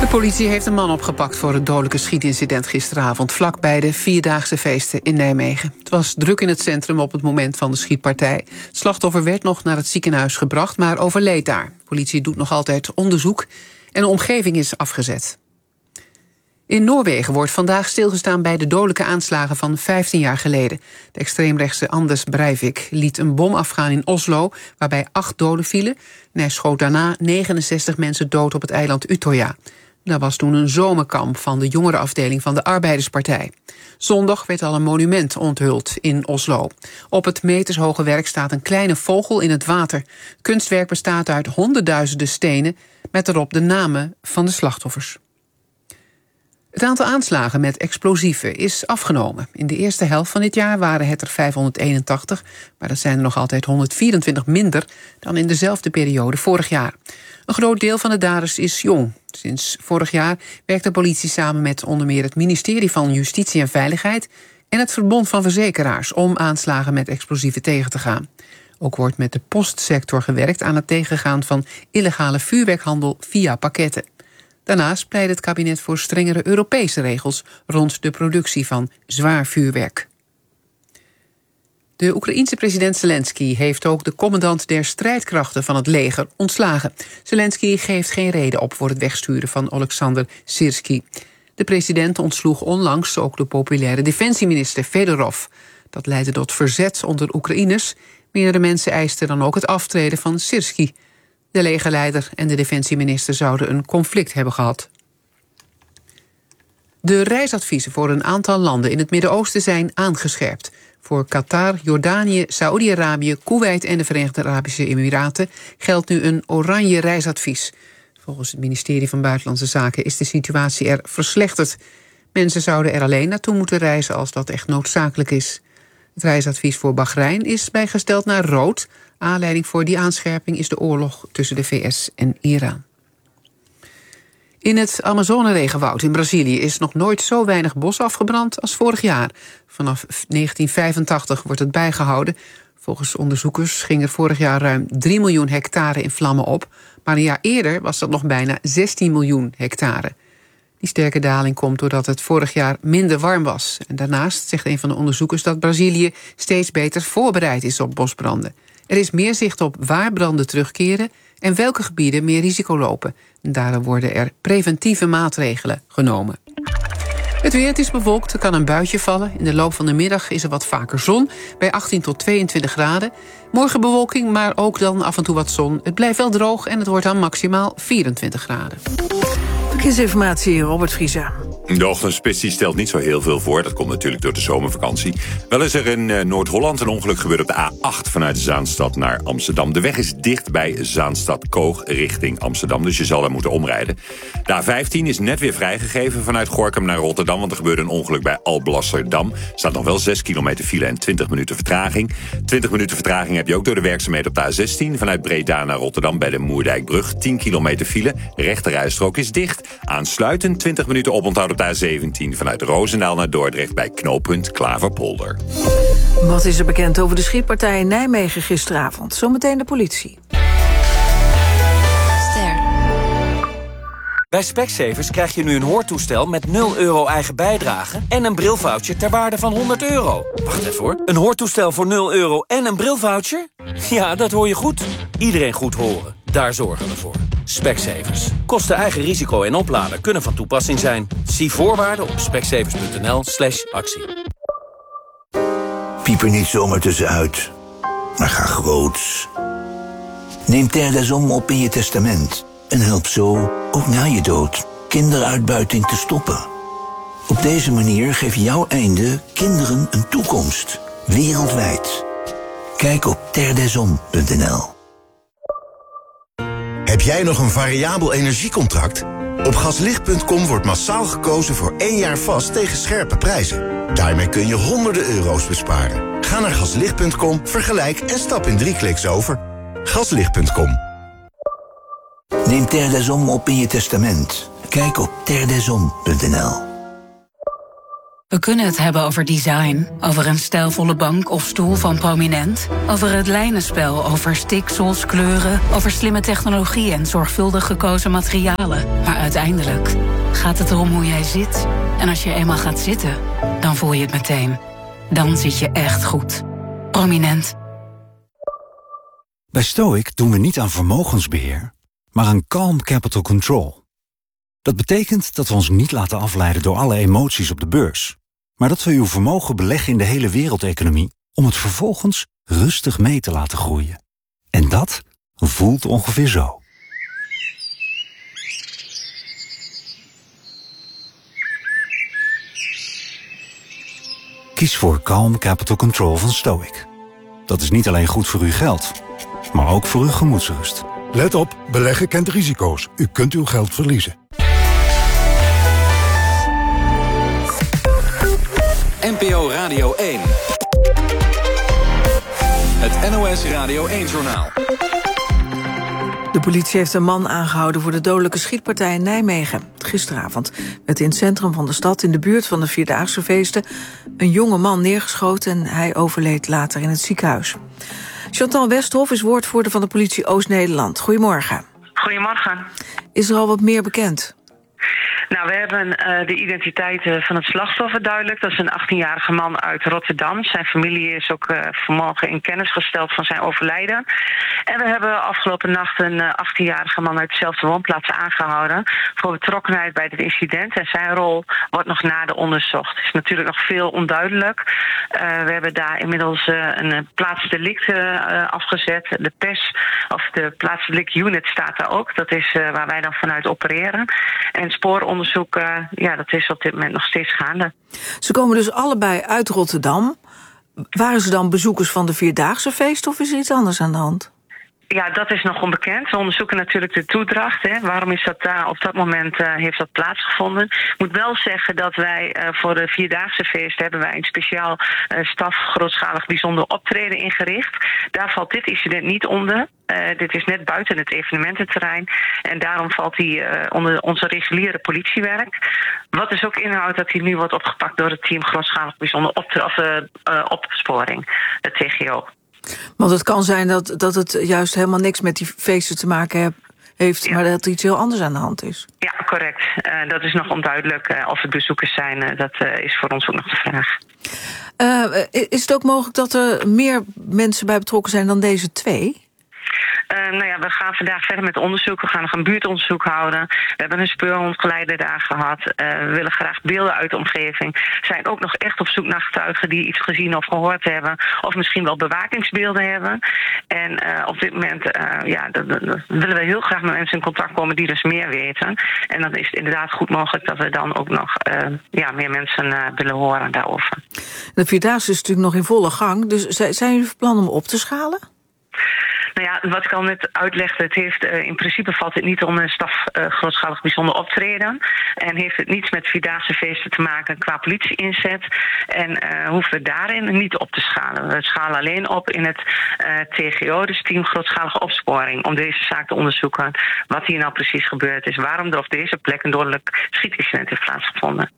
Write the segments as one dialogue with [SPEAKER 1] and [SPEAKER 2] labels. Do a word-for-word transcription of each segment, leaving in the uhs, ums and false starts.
[SPEAKER 1] politie heeft een man opgepakt voor het dodelijke schietincident gisteravond vlak bij de Vierdaagse feesten in Nijmegen. Het was druk in het centrum op het moment van de schietpartij. Het slachtoffer werd nog naar het ziekenhuis gebracht, maar overleed daar. De politie doet nog altijd onderzoek en de omgeving is afgezet. In Noorwegen wordt vandaag stilgestaan bij de dodelijke aanslagen van vijftien jaar geleden. De extreemrechtse Anders Breivik liet een bom afgaan in Oslo, waarbij acht doden vielen. En hij schoot daarna negenenzestig mensen dood op het eiland Utøya. Dat was toen een zomerkamp van de jongerenafdeling van de Arbeiderspartij. Zondag werd al een monument onthuld in Oslo. Op het metershoge werk staat een kleine vogel in het water. Het kunstwerk bestaat uit honderdduizenden stenen met erop de namen van de slachtoffers. Het aantal aanslagen met explosieven is afgenomen. In de eerste helft van dit jaar waren het er vijfhonderdeenentachtig... maar dat zijn er nog altijd honderdvierentwintig minder dan in dezelfde periode vorig jaar. Een groot deel van de daders is jong. Sinds vorig jaar werkt de politie samen met onder meer het ministerie van Justitie en Veiligheid en het Verbond van Verzekeraars om aanslagen met explosieven tegen te gaan. Ook wordt met de postsector gewerkt aan het tegengaan van illegale vuurwerkhandel via pakketten. Daarnaast pleit het kabinet voor strengere Europese regels rond de productie van zwaar vuurwerk. De Oekraïense president Zelensky heeft ook de commandant der strijdkrachten van het leger ontslagen. Zelensky geeft geen reden op voor het wegsturen van Oleksandr Syrskyi. De president ontsloeg onlangs ook de populaire defensieminister Fedorov. Dat leidde tot verzet onder Oekraïners. Meerdere mensen eisten dan ook het aftreden van Syrskyi. De legerleider en de defensieminister zouden een conflict hebben gehad. De reisadviezen voor een aantal landen in het Midden-Oosten zijn aangescherpt. Voor Qatar, Jordanië, Saoedi-Arabië, Koeweit en de Verenigde Arabische Emiraten geldt nu een oranje reisadvies. Volgens het ministerie van Buitenlandse Zaken is de situatie er verslechterd. Mensen zouden er alleen naartoe moeten reizen als dat echt noodzakelijk is. Het reisadvies voor Bahrein is bijgesteld naar rood. Aanleiding voor die aanscherping is de oorlog tussen de V S en Iran. In het Amazone-regenwoud in Brazilië is nog nooit zo weinig bos afgebrand als vorig jaar. Vanaf negentien vijfentachtig wordt het bijgehouden. Volgens onderzoekers ging er vorig jaar ruim drie miljoen hectare in vlammen op. Maar een jaar eerder was dat nog bijna zestien miljoen hectare. Die sterke daling komt doordat het vorig jaar minder warm was. En daarnaast zegt een van de onderzoekers dat Brazilië steeds beter voorbereid is op bosbranden. Er is meer zicht op waar branden terugkeren en welke gebieden meer risico lopen. En daarom worden er preventieve maatregelen genomen. Het weer, het is bewolkt, er kan een buitje vallen. In de loop van de middag is er wat vaker zon, bij achttien tot tweeëntwintig graden. Morgen bewolking, maar ook dan af en toe wat zon. Het blijft wel droog en het wordt dan maximaal vierentwintig graden.
[SPEAKER 2] Verkeersinformatie, Robert Vriezer.
[SPEAKER 3] De ochtendspits stelt niet zo heel veel voor. Dat komt natuurlijk door de zomervakantie. Wel is er in uh, Noord-Holland een ongeluk gebeurd op de A acht... vanuit Zaanstad naar Amsterdam. De weg is dicht bij Zaanstad-Koog richting Amsterdam. Dus je zal er moeten omrijden. De A vijftien is net weer vrijgegeven vanuit Gorinchem naar Rotterdam... want er gebeurde een ongeluk bij Alblasserdam. Er staat nog wel zes kilometer file en twintig minuten vertraging. twintig minuten vertraging heb je ook door de werkzaamheden op de A zestien... vanuit Breda naar Rotterdam bij de Moerdijkbrug. tien kilometer file. De rechterrijstrook is dicht. Aansluitend twintig minuten oponthoud op de A zeventien... vanuit Roosendaal naar Dordrecht bij knooppunt Klaverpolder.
[SPEAKER 2] Wat is er bekend over de schietpartij in Nijmegen gisteravond? Zometeen de politie.
[SPEAKER 4] Ster. Bij Specsavers krijg je nu een hoortoestel met nul euro eigen bijdrage... en een brilvoucher ter waarde van honderd euro. Wacht even hoor. Een hoortoestel voor nul euro en een brilvoucher? Ja, dat hoor je goed. Iedereen goed horen. Daar zorgen we voor. Specsavers. Kosten eigen risico en opladen kunnen van toepassing zijn. Zie voorwaarden op specsavers.nl slash actie.
[SPEAKER 5] Piep er niet zomaar tussenuit, maar ga groots. Neem Terre des Hommes op in je testament en help zo, ook na je dood, kinderuitbuiting te stoppen. Op deze manier geeft jouw einde kinderen een toekomst, wereldwijd. Kijk op terre des hommes punt n l.
[SPEAKER 6] Heb jij nog een variabel energiecontract? Op gaslicht punt com wordt massaal gekozen voor één jaar vast tegen scherpe prijzen. Daarmee kun je honderden euro's besparen. Ga naar gaslicht punt com, vergelijk en stap in drie kliks over. gaslicht punt com.
[SPEAKER 5] Neem Terre des Hommes op in je testament. Kijk op terre des hommes punt n l.
[SPEAKER 7] We kunnen het hebben over design, over een stijlvolle bank of stoel van Prominent, over het lijnenspel, over stiksels, kleuren, over slimme technologie en zorgvuldig gekozen materialen. Maar uiteindelijk gaat het erom hoe jij zit. En als je eenmaal gaat zitten, dan voel je het meteen. Dan zit je echt goed. Prominent.
[SPEAKER 8] Bij Stoic doen we niet aan vermogensbeheer, maar aan calm capital control. Dat betekent dat we ons niet laten afleiden door alle emoties op de beurs, maar dat we uw vermogen beleggen in de hele wereldeconomie om het vervolgens rustig mee te laten groeien. En dat voelt ongeveer zo. Kies voor Calm Capital Control van Stoic. Dat is niet alleen goed voor uw geld, maar ook voor uw gemoedsrust.
[SPEAKER 9] Let op, beleggen kent risico's. U kunt uw geld verliezen.
[SPEAKER 10] N P O Radio één. Het N O S Radio één-journaal.
[SPEAKER 2] De politie heeft een man aangehouden voor de dodelijke schietpartij in Nijmegen. Gisteravond werd in het centrum van de stad, in de buurt van de Vierdaagse feesten, een jonge man neergeschoten en hij overleed later in het ziekenhuis. Chantal Westhoff is woordvoerder van de politie Oost-Nederland. Goedemorgen.
[SPEAKER 11] Goedemorgen.
[SPEAKER 2] Is er al wat meer bekend?
[SPEAKER 11] Nou, we hebben uh, de identiteit uh, van het slachtoffer duidelijk. Dat is een achttienjarige man uit Rotterdam. Zijn familie is ook uh, vanmorgen in kennis gesteld van zijn overlijden. En we hebben afgelopen nacht een uh, achttienjarige man uit dezelfde woonplaats aangehouden voor betrokkenheid bij dit incident. En zijn rol wordt nog nader onderzocht. Het is natuurlijk nog veel onduidelijk. Uh, we hebben daar inmiddels uh, een plaatsdelict uh, afgezet. De P E S, of de plaatsdelict unit, staat daar ook. Dat is uh, waar wij dan vanuit opereren. En spooronderzoek, uh, ja, dat is op dit moment nog steeds gaande.
[SPEAKER 2] Ze komen dus allebei uit Rotterdam. Waren ze dan bezoekers van de Vierdaagse feest of is er iets anders aan de hand?
[SPEAKER 11] Ja, dat is nog onbekend. We onderzoeken natuurlijk de toedracht. Hè. Waarom is dat daar op dat moment uh, heeft dat plaatsgevonden? Ik moet wel zeggen dat wij uh, voor de Vierdaagse feest hebben wij een speciaal uh, staf grootschalig bijzonder optreden ingericht. Daar valt dit incident niet onder. Uh, dit is net buiten het evenemententerrein. En daarom valt hij uh, onder onze reguliere politiewerk. Wat dus ook inhoudt dat hij nu wordt opgepakt door het team grootschalig bijzonder optre- of, uh, uh, opsporing, het T G O.
[SPEAKER 2] Want het kan zijn dat, dat het juist helemaal niks met die feesten te maken heeft, heeft ja. maar dat er iets heel anders aan de hand is.
[SPEAKER 11] Ja, correct. Uh, dat is nog onduidelijk. Uh, of het bezoekers zijn, uh, dat uh, is voor ons ook nog de vraag.
[SPEAKER 2] Uh, is het ook mogelijk dat er meer mensen bij betrokken zijn dan deze twee?
[SPEAKER 11] Uh, nou ja, we gaan vandaag verder met onderzoek. We gaan nog een buurtonderzoek houden. We hebben een speurhondgeleider daar gehad. Uh, we willen graag beelden uit de omgeving. We zijn ook nog echt op zoek naar getuigen die iets gezien of gehoord hebben. Of misschien wel bewakingsbeelden hebben. En uh, op dit moment uh, ja, dat, dat, dat willen we heel graag met mensen in contact komen die dus meer weten. En dan is het inderdaad goed mogelijk dat we dan ook nog uh, ja, meer mensen uh, willen horen daarover.
[SPEAKER 2] De Vierdaagse is natuurlijk nog in volle gang. Dus zijn jullie van plan om op te schalen?
[SPEAKER 11] Nou ja, wat ik al net uitlegde, het heeft, uh, in principe valt het niet onder een staf uh, grootschalig bijzonder optreden. En heeft het niets met Vierdaagse feesten te maken qua politie-inzet. En uh, hoeven we daarin niet op te schalen. We schalen alleen op in het uh, T G O, dus team grootschalige opsporing, om deze zaak te onderzoeken. Wat hier nou precies gebeurd is. Waarom er op deze plek een dodelijk schietincident heeft plaatsgevonden.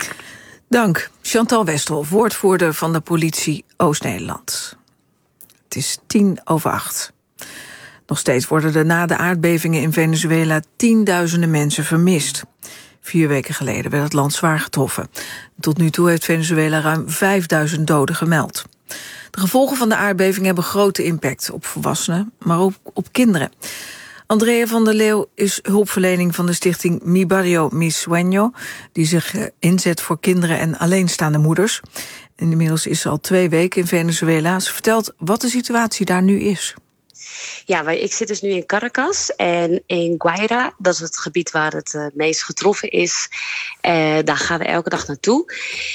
[SPEAKER 2] Dank. Chantal Westhoff, woordvoerder van de politie Oost-Nederland. Het is tien over acht. Nog steeds worden er na de aardbevingen in Venezuela tienduizenden mensen vermist. Vier weken geleden werd het land zwaar getroffen. Tot nu toe heeft Venezuela ruim vijfduizend doden gemeld. De gevolgen van de aardbeving hebben grote impact op volwassenen, maar ook op kinderen. Andrea van der Leeuw is hulpverlening van de stichting Mi Barrio Mi Sueño, die zich inzet voor kinderen en alleenstaande moeders. En inmiddels is ze al twee weken in Venezuela. Ze vertelt wat de situatie daar nu is.
[SPEAKER 12] Ja, ik zit dus nu in Caracas en in Guaira. Dat is het gebied waar het uh, meest getroffen is. Uh, daar gaan we elke dag naartoe.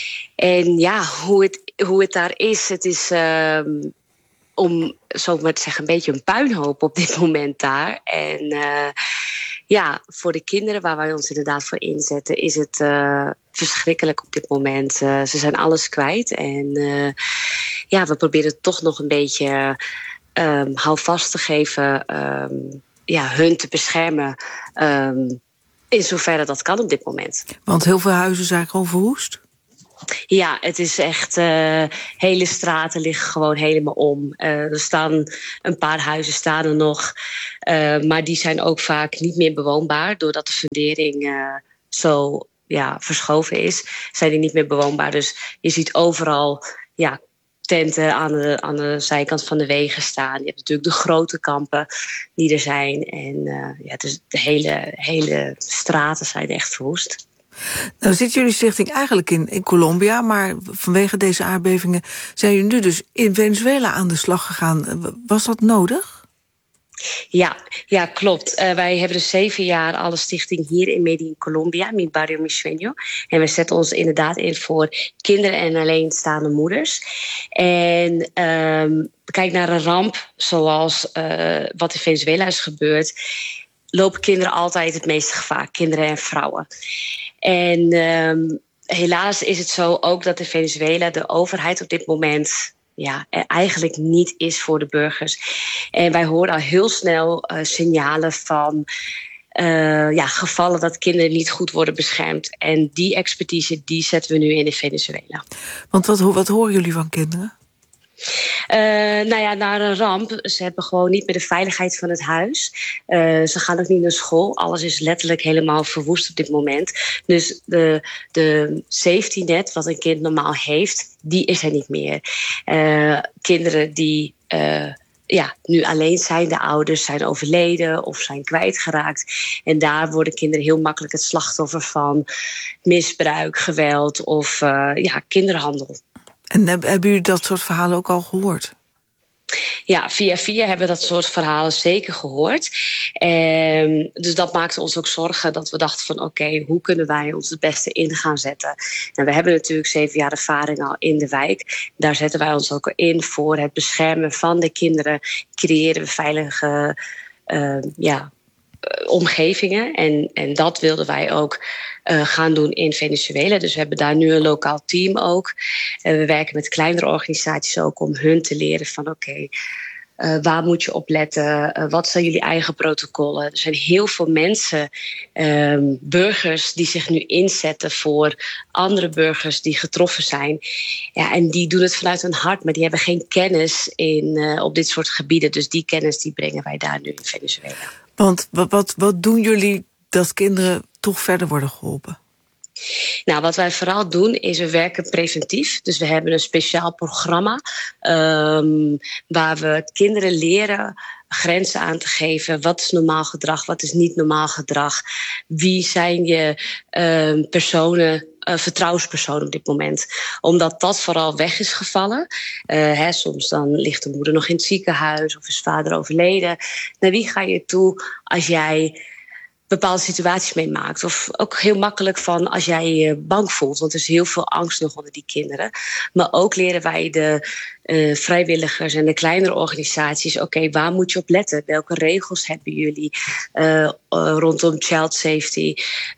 [SPEAKER 12] En ja, hoe het, hoe het daar is, het is uh, om zo maar te zeggen een beetje een puinhoop op dit moment daar. En uh, ja, voor de kinderen waar wij ons inderdaad voor inzetten, is het uh, verschrikkelijk op dit moment. Uh, ze zijn alles kwijt en uh, ja, we proberen toch nog een beetje Um, houvast te geven, um, ja, hun te beschermen, um, in zoverre dat kan op dit moment.
[SPEAKER 2] Want heel veel huizen zijn gewoon verwoest?
[SPEAKER 12] Ja, het is echt... Uh, hele straten liggen gewoon helemaal om. Uh, er staan een paar huizen staan er nog. Uh, maar die zijn ook vaak niet meer bewoonbaar. Doordat de fundering uh, zo ja, verschoven is, zijn die niet meer bewoonbaar. Dus je ziet overal ja, tenten aan de, aan de zijkant van de wegen staan. Je hebt natuurlijk de grote kampen die er zijn. En uh, ja, dus de hele, hele straten zijn echt verwoest.
[SPEAKER 2] Nou zit jullie stichting eigenlijk in, in Colombia, maar vanwege deze aardbevingen zijn jullie nu dus in Venezuela aan de slag gegaan. Was dat nodig?
[SPEAKER 12] Ja, ja, klopt. Uh, wij hebben dus zeven jaar al een stichting hier in Medellín, Colombia, Mi Barrio Mi Sueño. En we zetten ons inderdaad in voor kinderen en alleenstaande moeders. En um, kijk naar een ramp zoals uh, wat in Venezuela is gebeurd, lopen kinderen altijd het meeste gevaar, kinderen en vrouwen. En um, helaas is het zo ook dat in Venezuela de overheid op dit moment ja, er eigenlijk niet is voor de burgers. En wij horen al heel snel uh, signalen van uh, ja, gevallen dat kinderen niet goed worden beschermd. En die expertise die zetten we nu in in Venezuela.
[SPEAKER 2] Want wat, wat horen jullie van kinderen?
[SPEAKER 12] Uh, nou ja, na een ramp, ze hebben gewoon niet meer de veiligheid van het huis. Uh, ze gaan ook niet naar school. Alles is letterlijk helemaal verwoest op dit moment. Dus de, de safety net, wat een kind normaal heeft, die is er niet meer. Uh, kinderen die uh, ja, nu alleen zijn, de ouders zijn overleden of zijn kwijtgeraakt. En daar worden kinderen heel makkelijk het slachtoffer van misbruik, geweld of uh, ja, kinderhandel.
[SPEAKER 2] En hebben jullie dat soort verhalen ook al gehoord?
[SPEAKER 12] Ja, via via hebben we dat soort verhalen zeker gehoord. Um, dus dat maakte ons ook zorgen dat we dachten van oké, okay, hoe kunnen wij ons het beste in gaan zetten? En we hebben natuurlijk zeven jaar ervaring al in de wijk. Daar zetten wij ons ook in voor het beschermen van de kinderen. Creëren we veilige uh, ja, omgevingen. En, en dat wilden wij ook uh, gaan doen in Venezuela. Dus we hebben daar nu een lokaal team ook. Uh, we werken met kleinere organisaties ook om hun te leren van oké, okay, uh, waar moet je op letten? Uh, wat zijn jullie eigen protocollen? Er zijn heel veel mensen, um, burgers die zich nu inzetten voor andere burgers die getroffen zijn. Ja, en die doen het vanuit hun hart, maar die hebben geen kennis in, uh, op dit soort gebieden. Dus die kennis die brengen wij daar nu in Venezuela.
[SPEAKER 2] Want wat, wat, wat doen jullie dat kinderen toch verder worden geholpen?
[SPEAKER 12] Nou, wat wij vooral doen is we werken preventief. Dus we hebben een speciaal programma um, waar we kinderen leren grenzen aan te geven. Wat is normaal gedrag, wat is niet normaal gedrag? Wie zijn je um, personen, uh, vertrouwenspersonen op dit moment? Omdat dat vooral weg is gevallen. Uh, hè, soms dan ligt de moeder nog in het ziekenhuis of is vader overleden. Naar wie ga je toe als jij bepaalde situaties meemaakt? Of ook heel makkelijk van als jij je bang voelt. Want er is heel veel angst nog onder die kinderen. Maar ook leren wij de uh, vrijwilligers en de kleinere organisaties, oké, okay, waar moet je op letten? Welke regels hebben jullie uh, uh, rondom child safety?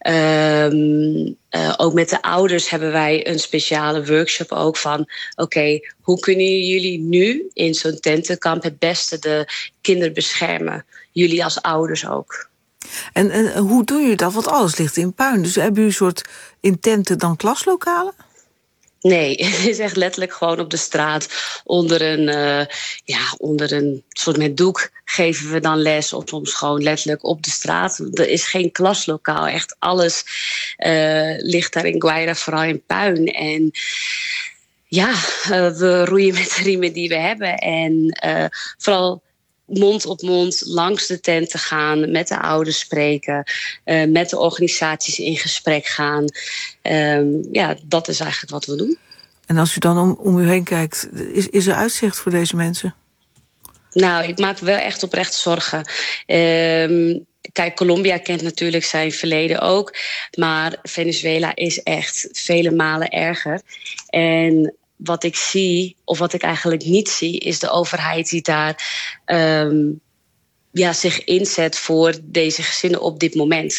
[SPEAKER 12] Um, uh, ook met de ouders hebben wij een speciale workshop ook van oké, okay, hoe kunnen jullie nu in zo'n tentenkamp het beste de kinderen beschermen? Jullie als ouders ook.
[SPEAKER 2] En, en hoe doen jullie dat? Want alles ligt in puin. Dus hebben jullie een soort in tenten dan klaslokalen?
[SPEAKER 12] Nee, het is echt letterlijk gewoon op de straat. Onder een, uh, ja, onder een soort met doek geven we dan les. Of soms gewoon letterlijk op de straat. Er is geen klaslokaal. Echt alles uh, ligt daar in Guaira vooral in puin. En ja, uh, we roeien met de riemen die we hebben. En uh, vooral mond op mond langs de tent te gaan, met de ouders spreken, uh, met de organisaties in gesprek gaan. Um, ja, dat is eigenlijk wat we doen.
[SPEAKER 2] En als u dan om, om u heen kijkt, is, is er uitzicht voor deze mensen?
[SPEAKER 12] Nou, ik maak wel echt oprecht zorgen. Um, Kijk, Colombia kent natuurlijk zijn verleden ook, maar Venezuela is echt vele malen erger. En wat ik zie, of wat ik eigenlijk niet zie, is de overheid die daar um, ja, zich inzet voor deze gezinnen op dit moment.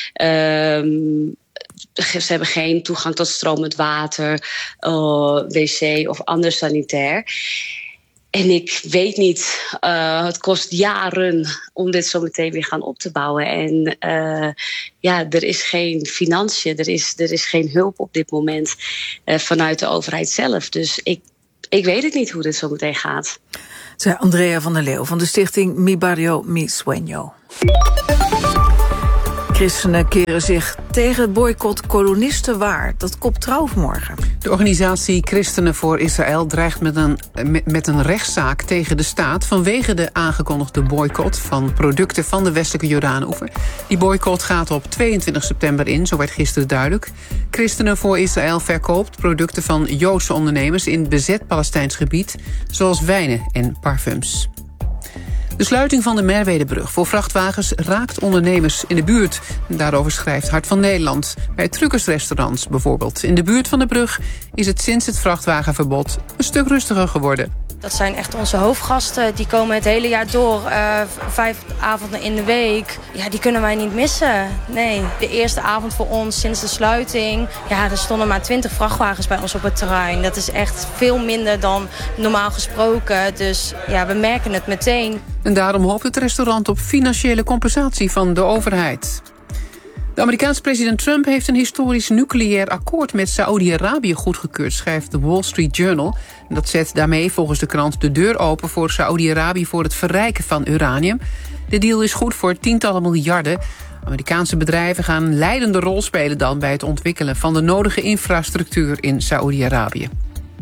[SPEAKER 12] Um, ze hebben geen toegang tot stromend water, uh, wc of ander sanitair. En ik weet niet, uh, het kost jaren om dit zo meteen weer gaan op te bouwen. En uh, ja, er is geen financiën, er is, er is geen hulp op dit moment uh, vanuit de overheid zelf. Dus ik, ik weet het niet hoe dit zo meteen gaat.
[SPEAKER 2] Zei Andrea van der Leeuw van de stichting Mi Barrio Mi Sueño. Christenen keren zich tegen het boycott kolonistenwaar. Dat kopt Trouw vanmorgen.
[SPEAKER 1] De organisatie Christenen voor Israël dreigt met een, met een rechtszaak tegen de staat vanwege de aangekondigde boycott van producten van de westelijke Jordaanoever. Die boycott gaat op tweeëntwintig september in, zo werd gisteren duidelijk. Christenen voor Israël verkoopt producten van Joodse ondernemers in bezet Palestijns gebied, zoals wijnen en parfums. De sluiting van de Merwedebrug voor vrachtwagens raakt ondernemers in de buurt. Daarover schrijft Hart van Nederland. Bij truckersrestaurants bijvoorbeeld. In de buurt van de brug is het sinds het vrachtwagenverbod een stuk rustiger geworden.
[SPEAKER 13] Dat zijn echt onze hoofdgasten. Die komen het hele jaar door. Uh, vijf avonden in de week. Ja, die kunnen wij niet missen. Nee. De eerste avond voor ons sinds de sluiting. Ja, er stonden maar twintig vrachtwagens bij ons op het terrein. Dat is echt veel minder dan normaal gesproken. Dus ja, we merken het meteen.
[SPEAKER 1] En daarom hoopt het restaurant op financiële compensatie van de overheid. De Amerikaanse president Trump heeft een historisch nucleair akkoord met Saoedi-Arabië goedgekeurd, schrijft de Wall Street Journal. En dat zet daarmee volgens de krant de deur open voor Saoedi-Arabië voor het verrijken van uranium. De deal is goed voor tientallen miljarden. Amerikaanse bedrijven gaan een leidende rol spelen dan bij het ontwikkelen van de nodige infrastructuur in Saoedi-Arabië.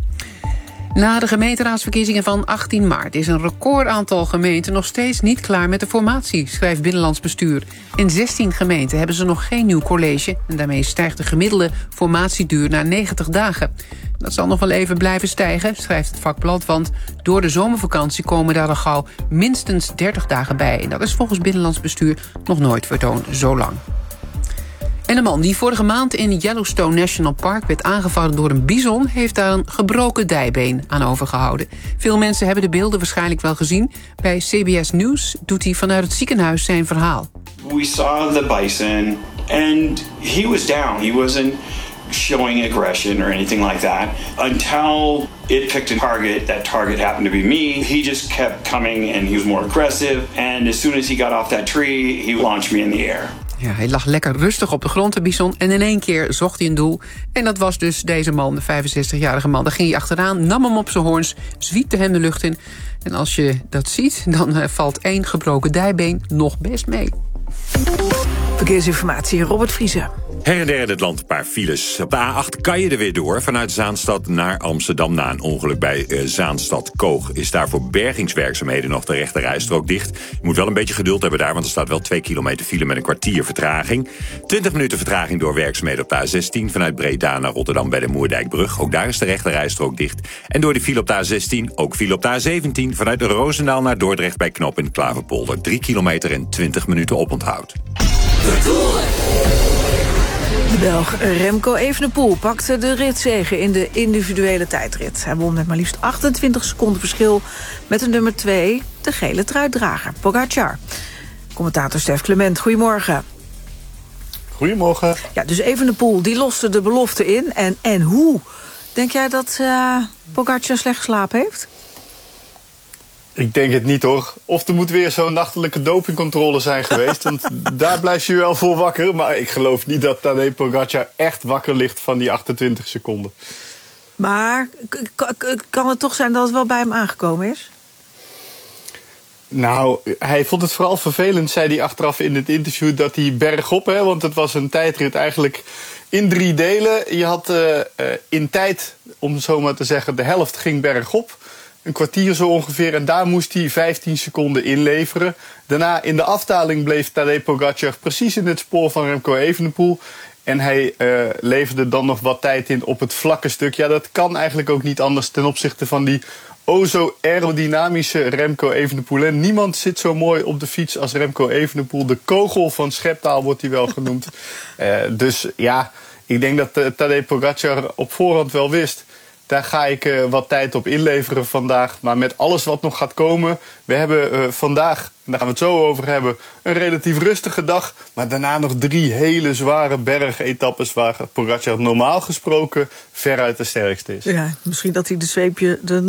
[SPEAKER 1] Na de gemeenteraadsverkiezingen van achttien maart is een recordaantal gemeenten nog steeds niet klaar met de formatie, schrijft Binnenlands Bestuur. In zestien gemeenten hebben ze nog geen nieuw college en daarmee stijgt de gemiddelde formatieduur naar negentig dagen. Dat zal nog wel even blijven stijgen, schrijft het vakblad, want door de zomervakantie komen daar al gauw minstens dertig dagen bij. En dat is volgens Binnenlands Bestuur nog nooit vertoond zo lang. En een man die vorige maand in Yellowstone National Park werd aangevallen door een bison heeft daar een gebroken dijbeen aan overgehouden. Veel mensen hebben de beelden waarschijnlijk wel gezien. Bij C B S News doet hij vanuit het ziekenhuis zijn verhaal.
[SPEAKER 14] We saw the bison and he was down. He wasn't showing aggression or anything like that until it picked a target. That target happened to be me. He just kept coming and he was more aggressive. And as soon as he got off that tree, he launched me in the air.
[SPEAKER 1] Ja, hij lag lekker rustig op de grond, de bison, en in één keer zocht hij een doel. En dat was dus deze man, de vijfenzestigjarige man. Daar ging hij achteraan, nam hem op zijn hoorns, zwiepte hem de lucht in. En als je dat ziet, dan uh, valt één gebroken dijbeen nog best mee.
[SPEAKER 2] Verkeersinformatie, Robert Vriezen.
[SPEAKER 3] Her en der in het land een paar files. Op de A acht kan je er weer door vanuit Zaanstad naar Amsterdam. Na een ongeluk bij uh, Zaanstad-Koog is daar voor bergingswerkzaamheden nog de rechte rijstrook dicht. Je moet wel een beetje geduld hebben daar, want er staat wel twee kilometer file met een kwartier vertraging. twintig minuten vertraging door werkzaamheden op de A zestien vanuit Breda naar Rotterdam bij de Moerdijkbrug. Ook daar is de rechte rijstrook dicht. En door de file op de A zestien, ook file op de A zeventien vanuit Roosendaal naar Dordrecht bij knooppunt Klaverpolder. drie kilometer en twintig minuten oponthoud.
[SPEAKER 2] De Belg Remco Evenepoel pakte de ritzege in de individuele tijdrit. Hij won met maar liefst achtentwintig seconden verschil met de nummer twee, de gele truitdrager, Pogacar. Commentator Stef Clement, goedemorgen.
[SPEAKER 15] Goedemorgen.
[SPEAKER 2] Ja, dus Evenepoel, die loste de belofte in. En, en hoe? Denk jij dat uh, Pogacar slecht geslapen heeft?
[SPEAKER 15] Ik denk het niet, hoor. Of er moet weer zo'n nachtelijke dopingcontrole zijn geweest. Want daar blijft je wel voor wakker. Maar ik geloof niet dat Tadej Pogacar echt wakker ligt van die achtentwintig seconden.
[SPEAKER 2] Maar kan het toch zijn dat het wel bij hem aangekomen is?
[SPEAKER 15] Nou, hij vond het vooral vervelend, zei hij achteraf in het interview, dat hij bergop, hè, want het was een tijdrit eigenlijk in drie delen. Je had uh, uh, in tijd, om zo maar te zeggen, de helft ging bergop. Een kwartier zo ongeveer. En daar moest hij vijftien seconden inleveren. Daarna in de afdaling bleef Tadej Pogacar precies in het spoor van Remco Evenepoel. En hij uh, leverde dan nog wat tijd in op het vlakke stuk. Ja, dat kan eigenlijk ook niet anders ten opzichte van die o zo aerodynamische Remco Evenepoel. En niemand zit zo mooi op de fiets als Remco Evenepoel. De kogel van Schepdaal wordt hij wel genoemd. uh, dus ja, ik denk dat uh, Tadej Pogacar op voorhand wel wist. Daar ga ik uh, wat tijd op inleveren vandaag. Maar met alles wat nog gaat komen. We hebben uh, vandaag, en daar gaan we het zo over hebben, een relatief rustige dag. Maar daarna nog drie hele zware bergetappes waar Pogacar normaal gesproken veruit de sterkste is.
[SPEAKER 2] Ja, misschien dat hij de zweepje er nog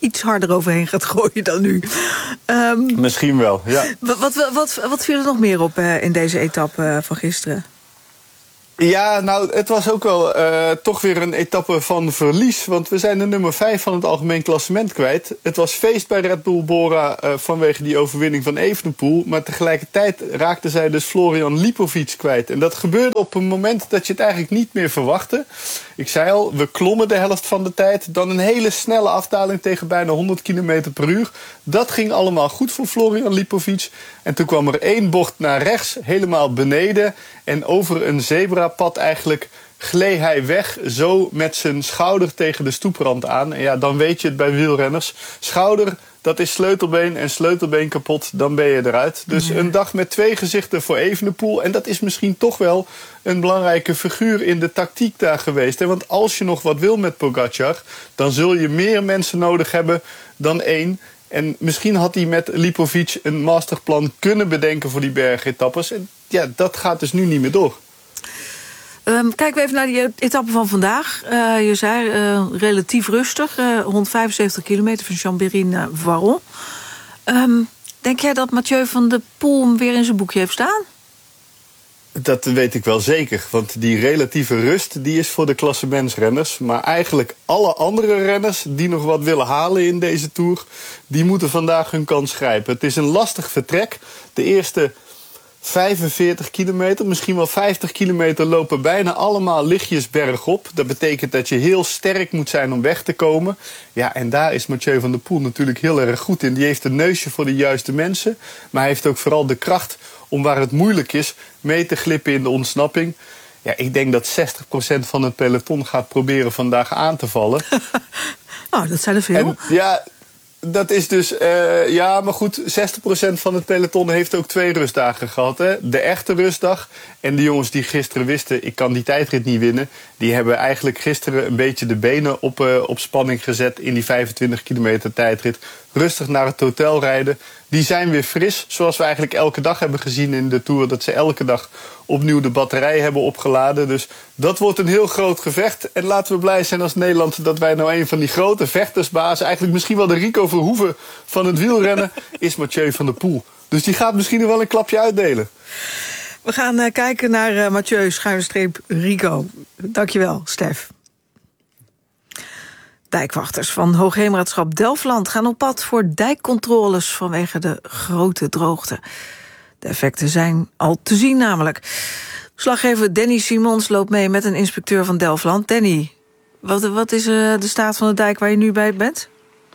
[SPEAKER 2] iets harder overheen gaat gooien dan nu. Um,
[SPEAKER 15] Misschien wel, ja.
[SPEAKER 2] Wat, wat, wat, wat viel er nog meer op uh, in deze etappe uh, van gisteren?
[SPEAKER 15] Ja, nou, het was ook wel uh, toch weer een etappe van verlies. Want we zijn de nummer vijf van het algemeen klassement kwijt. Het was feest bij Red Bull Bora uh, vanwege die overwinning van Evenepoel. Maar tegelijkertijd raakte zij dus Florian Lipovic kwijt. En dat gebeurde op een moment dat je het eigenlijk niet meer verwachtte. Ik zei al, we klommen de helft van de tijd. Dan een hele snelle afdaling tegen bijna honderd kilometer per uur. Dat ging allemaal goed voor Florian Lipovic. En toen kwam er één bocht naar rechts, helemaal beneden. En over een zebrapad eigenlijk gleed hij weg, zo met zijn schouder tegen de stoeprand aan. En ja, dan weet je het bij wielrenners. Schouder, dat is sleutelbeen en sleutelbeen kapot, dan ben je eruit. Dus een dag met twee gezichten voor Evenepoel. En dat is misschien toch wel een belangrijke figuur in de tactiek daar geweest. Want als je nog wat wil met Pogacar, dan zul je meer mensen nodig hebben dan één. En misschien had hij met Lipovic een masterplan kunnen bedenken voor die bergetappes. En ja, dat gaat dus nu niet meer door.
[SPEAKER 2] Um, kijken we even naar die etappe van vandaag. Uh, je zei uh, relatief rustig, uh, honderdvijfenzeventig kilometer van Chambéry naar Voiron. Um, denk jij dat Mathieu van der Poel hem weer in zijn boekje heeft staan?
[SPEAKER 15] Dat weet ik wel zeker, want die relatieve rust die is voor de klassementsrenners. Maar eigenlijk alle andere renners die nog wat willen halen in deze Tour, die moeten vandaag hun kans grijpen. Het is een lastig vertrek. De eerste vijfenveertig kilometer, misschien wel vijftig kilometer lopen bijna allemaal lichtjes bergop. Dat betekent dat je heel sterk moet zijn om weg te komen. Ja, en daar is Mathieu van der Poel natuurlijk heel erg goed in. Die heeft een neusje voor de juiste mensen, maar hij heeft ook vooral de kracht om waar het moeilijk is mee te glippen in de ontsnapping. Ja, ik denk dat zestig procent van het peloton gaat proberen vandaag aan te vallen.
[SPEAKER 2] Oh, dat zijn er veel.
[SPEAKER 15] En, ja, dat is dus, uh, ja, maar goed, zestig procent van het peloton heeft ook twee rustdagen gehad. Hè? De echte rustdag en de jongens die gisteren wisten, ik kan die tijdrit niet winnen, die hebben eigenlijk gisteren een beetje de benen op, uh, op spanning gezet in die vijfentwintig kilometer tijdrit. Rustig naar het hotel rijden. Die zijn weer fris, zoals we eigenlijk elke dag hebben gezien in de Tour, dat ze elke dag opnieuw de batterij hebben opgeladen. Dus dat wordt een heel groot gevecht. En laten we blij zijn als Nederland dat wij nou een van die grote vechtersbazen, eigenlijk misschien wel de Rico Verhoeven van het wielrennen, is Mathieu van der Poel. Dus die gaat misschien nog wel een klapje uitdelen.
[SPEAKER 2] We gaan uh, kijken naar uh, Mathieu schuinstreep Rico. Dankjewel, Stef. Dijkwachters van Hoogheemraadschap Delfland gaan op pad voor dijkcontroles vanwege de grote droogte. De effecten zijn al te zien namelijk. Verslaggever Danny Simons loopt mee met een inspecteur van Delfland. Danny, wat, wat is uh, de staat van de dijk waar je nu bij bent?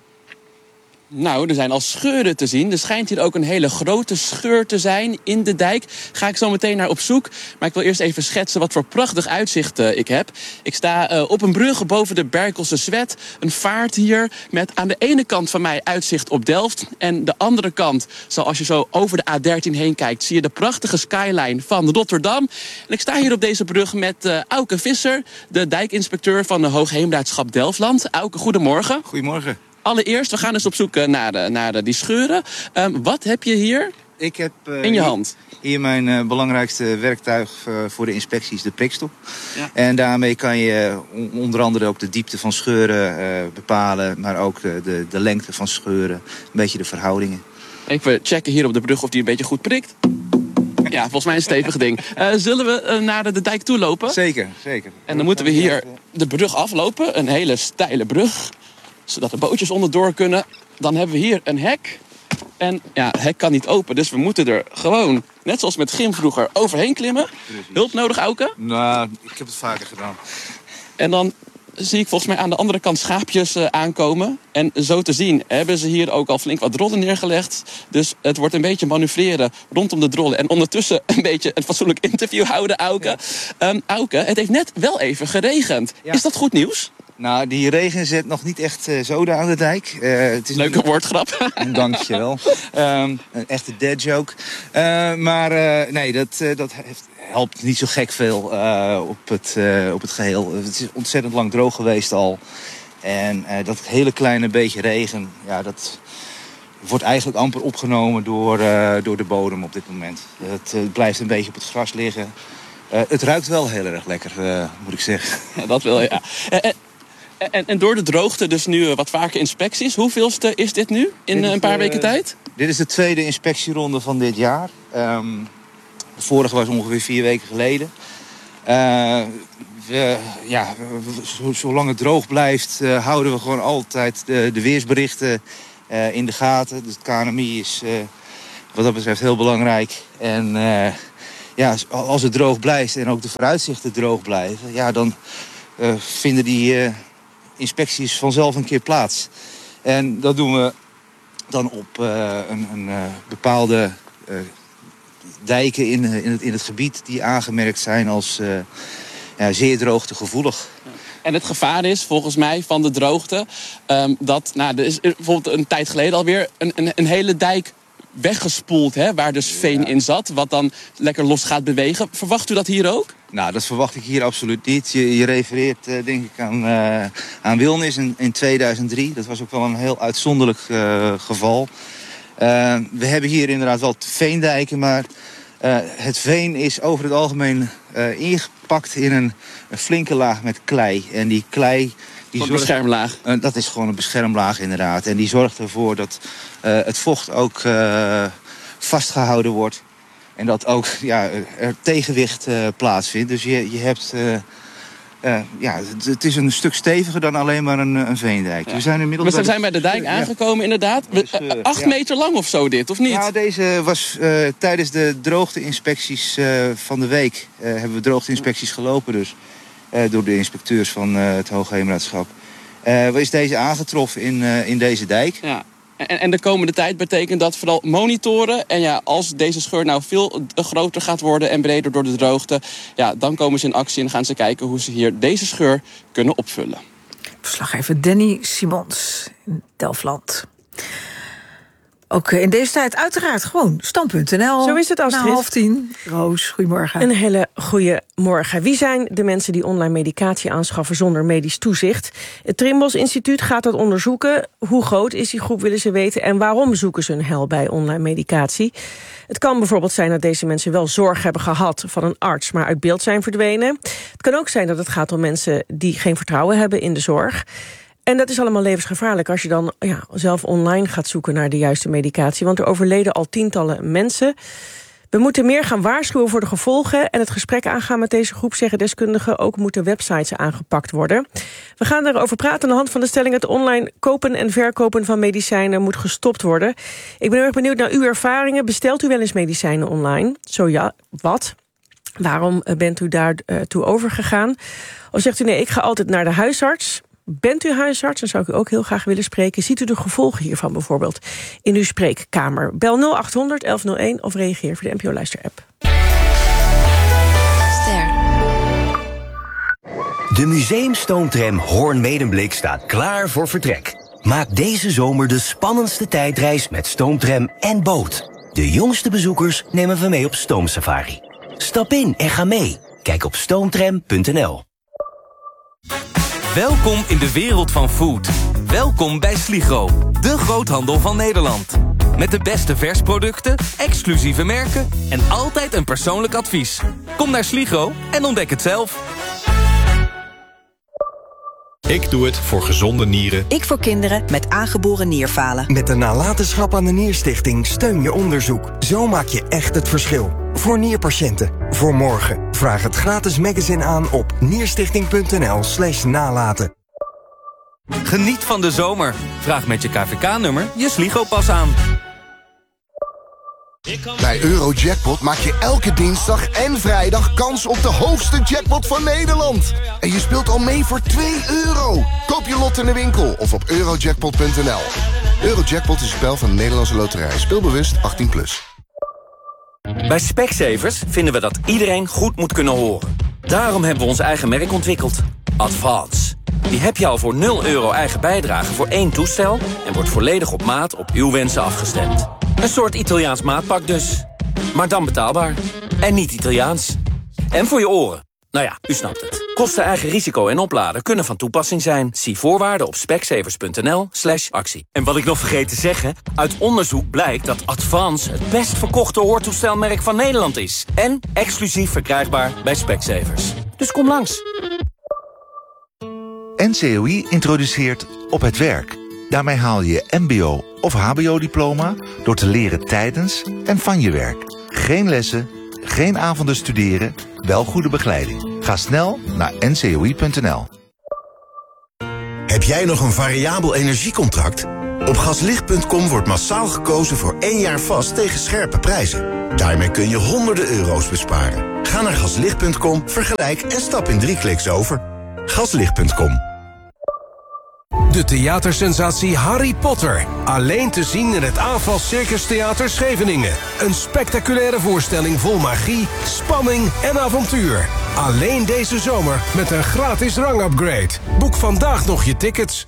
[SPEAKER 16] Nou, er zijn al scheuren te zien. Er schijnt hier ook een hele grote scheur te zijn in de dijk. Ga ik zo meteen naar op zoek. Maar ik wil eerst even schetsen wat voor prachtig uitzicht uh, ik heb. Ik sta uh, op een brug boven de Berkelse Zwet. Een vaart hier met aan de ene kant van mij uitzicht op Delft. En de andere kant, zoals je zo over de A dertien heen kijkt, zie je de prachtige skyline van Rotterdam. En ik sta hier op deze brug met uh, Auke Visser, de dijkinspecteur van de Hoogheemraadschap Delfland. Auke, goedemorgen.
[SPEAKER 17] Goedemorgen.
[SPEAKER 16] Allereerst, we gaan eens op zoek naar, de, naar de, die scheuren. Um, wat heb je hier
[SPEAKER 17] ik heb, uh,
[SPEAKER 16] in je hand?
[SPEAKER 17] Hier, hier mijn uh, belangrijkste werktuig uh, voor de inspecties, de prikstok.
[SPEAKER 16] Ja.
[SPEAKER 17] En daarmee kan je uh, onder andere ook de diepte van scheuren uh, bepalen, maar ook de, de, de lengte van scheuren, een beetje de verhoudingen.
[SPEAKER 16] Even checken hier op de brug of die een beetje goed prikt. Ja, volgens mij een stevig ding. Uh, zullen we uh, naar de, de dijk toe lopen?
[SPEAKER 17] Zeker, zeker.
[SPEAKER 16] En dan moeten we hier de brug aflopen, een hele steile brug, zodat de bootjes onderdoor kunnen. Dan hebben we hier een hek. En ja, het hek kan niet open, dus we moeten er gewoon, net zoals met gym vroeger, overheen klimmen. Precies. Hulp nodig, Auke?
[SPEAKER 17] Nou, ik heb het vaker gedaan.
[SPEAKER 16] En dan zie ik volgens mij aan de andere kant schaapjes uh, aankomen. En zo te zien hebben ze hier ook al flink wat drollen neergelegd. Dus het wordt een beetje manoeuvreren rondom de drollen. En ondertussen een beetje een fatsoenlijk interview houden, Auke. Ja. Um, Auke, het heeft net wel even geregend. Ja. Is dat goed nieuws?
[SPEAKER 17] Nou, die regen zet nog niet echt uh, zoden aan de dijk. Uh, het is
[SPEAKER 16] Leuke
[SPEAKER 17] niet...
[SPEAKER 16] woordgrap.
[SPEAKER 17] Dank je wel. Um, een echte dad joke. Uh, maar uh, nee, dat, uh, dat heeft, helpt niet zo gek veel uh, op, het, uh, op het geheel. Het is ontzettend lang droog geweest al. En uh, dat hele kleine beetje regen, ja, dat wordt eigenlijk amper opgenomen door, uh, door de bodem op dit moment. Het uh, blijft een beetje op het gras liggen. Uh, het ruikt wel heel erg lekker, uh, moet ik zeggen.
[SPEAKER 16] Ja, dat wil je, ja. Uh, uh, En, en door de droogte dus nu wat vaker inspecties. Hoeveelste is dit nu in dit een paar uh, weken tijd?
[SPEAKER 17] Dit is de tweede inspectieronde van dit jaar. Um, de vorige was ongeveer vier weken geleden. Uh, we, ja, zolang het droog blijft, uh, houden we gewoon altijd de, de weersberichten uh, in de gaten. Dus het K N M I is uh, wat dat betreft heel belangrijk. En uh, ja, als het droog blijft en ook de vooruitzichten droog blijven, ja, dan uh, vinden die uh, inspecties vanzelf een keer plaats. En dat doen we dan op uh, een, een uh, bepaalde uh, dijken in, in, het, in het gebied die aangemerkt zijn als uh, ja, zeer droogtegevoelig.
[SPEAKER 16] En het gevaar is volgens mij van de droogte um, dat, nou, er is bijvoorbeeld een tijd geleden alweer een, een, een hele dijk weggespoeld, hè, waar dus veen ja. in zat, wat dan lekker los gaat bewegen. Verwacht u dat hier ook?
[SPEAKER 17] Nou, dat verwacht ik hier absoluut niet. Je, je refereert uh, denk ik aan, uh, aan Wilnis in, in tweeduizend drie. Dat was ook wel een heel uitzonderlijk uh, geval. Uh, we hebben hier inderdaad wel veendijken, maar uh, het veen is over het algemeen uh, ingepakt in een, een flinke laag met klei. En die klei... Die
[SPEAKER 16] een
[SPEAKER 17] zorgt,
[SPEAKER 16] beschermlaag?
[SPEAKER 17] Uh, dat is gewoon een beschermlaag inderdaad. En die zorgt ervoor dat uh, het vocht ook uh, vastgehouden wordt. En dat ook ja, er tegenwicht uh, plaatsvindt. Dus je, je hebt... Uh, uh, ja, het, het is een stuk steviger dan alleen maar een, een veendijk. Ja. We zijn inmiddels
[SPEAKER 16] maar we zijn bij de dijk aangekomen, ja. inderdaad. We, uh, acht ja. meter lang of zo dit, of niet?
[SPEAKER 17] Ja, deze was uh, tijdens de droogteinspecties uh, van de week... Uh, hebben we droogteinspecties gelopen dus. Uh, door de inspecteurs van uh, het Hoogheemraadschap. Uh, is deze aangetroffen in, uh, in deze dijk.
[SPEAKER 16] Ja. En, en de komende tijd betekent dat vooral monitoren. En ja, als deze scheur nou veel groter gaat worden en breder door de droogte... ja, dan komen ze in actie en gaan ze kijken hoe ze hier deze scheur kunnen opvullen.
[SPEAKER 2] Verslaggever Danny Simons in Delfland. Ook in deze tijd uiteraard gewoon stand punt n l.
[SPEAKER 18] Zo is het, Astrid.
[SPEAKER 2] Na half tien. Roos, goedemorgen.
[SPEAKER 18] Een hele goede morgen. Wie zijn de mensen die online medicatie aanschaffen zonder medisch toezicht? Het Trimbos Instituut gaat dat onderzoeken. Hoe groot is die groep, willen ze weten. En waarom zoeken ze een hel bij online medicatie? Het kan bijvoorbeeld zijn dat deze mensen wel zorg hebben gehad van een arts, maar uit beeld zijn verdwenen. Het kan ook zijn dat het gaat om mensen die geen vertrouwen hebben in de zorg. En dat is allemaal levensgevaarlijk als je dan ja, zelf online gaat zoeken naar de juiste medicatie. Want er overleden al tientallen mensen. We moeten meer gaan waarschuwen voor de gevolgen en het gesprek aangaan met deze groep, zeggen deskundigen. Ook moeten websites aangepakt worden. We gaan daarover praten aan de hand van de stelling: het online kopen en verkopen van medicijnen moet gestopt worden. Ik ben heel erg benieuwd naar uw ervaringen. Bestelt u wel eens medicijnen online? Zo ja, wat? Waarom bent u daar uh, toe overgegaan? Of zegt u nee, ik ga altijd naar de huisarts? Bent u huisarts? Dan zou ik u ook heel graag willen spreken. Ziet u de gevolgen hiervan bijvoorbeeld in uw spreekkamer? Bel nul acht honderd elf nul één of reageer via de N P O-luister-app.
[SPEAKER 19] Ster. De museumstoomtram Hoorn-Medemblik staat klaar voor vertrek. Maak deze zomer de spannendste tijdreis met stoomtram en boot. De jongste bezoekers nemen we mee op stoomsafari. Stap in en ga mee. Kijk op stoomtram punt n l.
[SPEAKER 20] Welkom in de wereld van food. Welkom bij Sligro, de groothandel van Nederland. Met de beste versproducten, exclusieve merken en altijd een persoonlijk advies. Kom naar Sligro en ontdek het zelf.
[SPEAKER 21] Ik doe het voor gezonde nieren.
[SPEAKER 22] Ik voor kinderen met aangeboren nierfalen.
[SPEAKER 23] Met de nalatenschap aan de Nierstichting steun je onderzoek. Zo maak je echt het verschil. Voor nierpatiënten. Voor morgen. Vraag het gratis magazine aan op nierstichting punt n l slash nalaten.
[SPEAKER 20] Geniet van de zomer. Vraag met je K V K-nummer je Sligo-pas aan.
[SPEAKER 24] Bij Eurojackpot maak je elke dinsdag en vrijdag kans op de hoogste jackpot van Nederland. En je speelt al mee voor twee euro. Koop je lot in de winkel of op eurojackpot punt n l. Eurojackpot is een spel van de Nederlandse Loterij. Speelbewust achttien plus.
[SPEAKER 4] Bij Specsavers vinden we dat iedereen goed moet kunnen horen. Daarom hebben we ons eigen merk ontwikkeld. Advance. Die heb je al voor nul euro eigen bijdrage voor één toestel en wordt volledig op maat op uw wensen afgestemd. Een soort Italiaans maatpak dus. Maar dan betaalbaar. En niet Italiaans. En voor je oren. Nou ja, u snapt het. Kosten, eigen risico en opladen kunnen van toepassing zijn. Zie voorwaarden op specsavers punt n l slash actie. En wat ik nog vergeet te zeggen, uit onderzoek blijkt dat Advance het best verkochte hoortoestelmerk van Nederland is. En exclusief verkrijgbaar bij Specsavers. Dus kom langs.
[SPEAKER 5] N C O I introduceert Op het Werk. Daarmee haal je je mbo- of hbo-diploma door te leren tijdens en van je werk. Geen lessen, geen avonden studeren, wel goede begeleiding. Ga snel naar n c o i punt n l.
[SPEAKER 6] Heb jij nog een variabel energiecontract? Op gaslicht punt com wordt massaal gekozen voor één jaar vast tegen scherpe prijzen. Daarmee kun je honderden euro's besparen. Ga naar gaslicht punt com, vergelijk en stap in drie kliks over. gaslicht punt com.
[SPEAKER 7] De theatersensatie Harry Potter. Alleen te zien in het A F A S Circus Theater Scheveningen. Een spectaculaire voorstelling vol magie, spanning en avontuur. Alleen deze zomer met een gratis rangupgrade. Boek vandaag nog je tickets.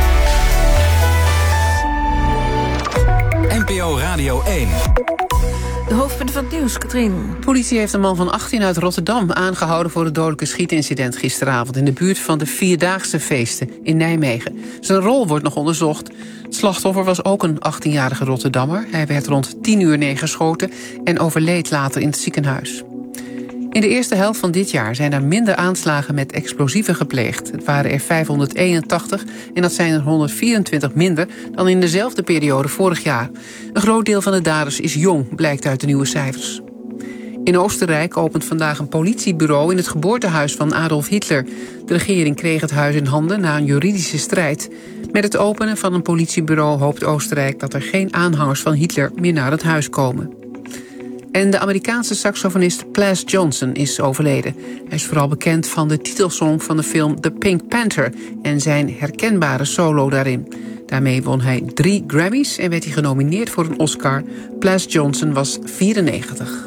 [SPEAKER 10] N P O Radio één.
[SPEAKER 2] De hoofdpunten van het nieuws, Katrien.
[SPEAKER 1] Politie heeft een man van achttien uit Rotterdam aangehouden voor het dodelijke schietincident gisteravond in de buurt van de Vierdaagse feesten in Nijmegen. Zijn rol wordt nog onderzocht. Het slachtoffer was ook een achttienjarige Rotterdammer. Hij werd rond tien uur neergeschoten en overleed later in het ziekenhuis. In de eerste helft van dit jaar zijn er minder aanslagen met explosieven gepleegd. Het waren er vijfhonderdeenentachtig en dat zijn er honderdvierentwintig minder dan in dezelfde periode vorig jaar. Een groot deel van de daders is jong, blijkt uit de nieuwe cijfers. In Oostenrijk opent vandaag een politiebureau in het geboortehuis van Adolf Hitler. De regering kreeg het huis in handen na een juridische strijd. Met het openen van een politiebureau hoopt Oostenrijk dat er geen aanhangers van Hitler meer naar het huis komen. En de Amerikaanse saxofonist Plas Johnson is overleden. Hij is vooral bekend van de titelsong van de film The Pink Panther en zijn herkenbare solo daarin. Daarmee won hij drie Grammys en werd hij genomineerd voor een Oscar. Plas Johnson was vierennegentig.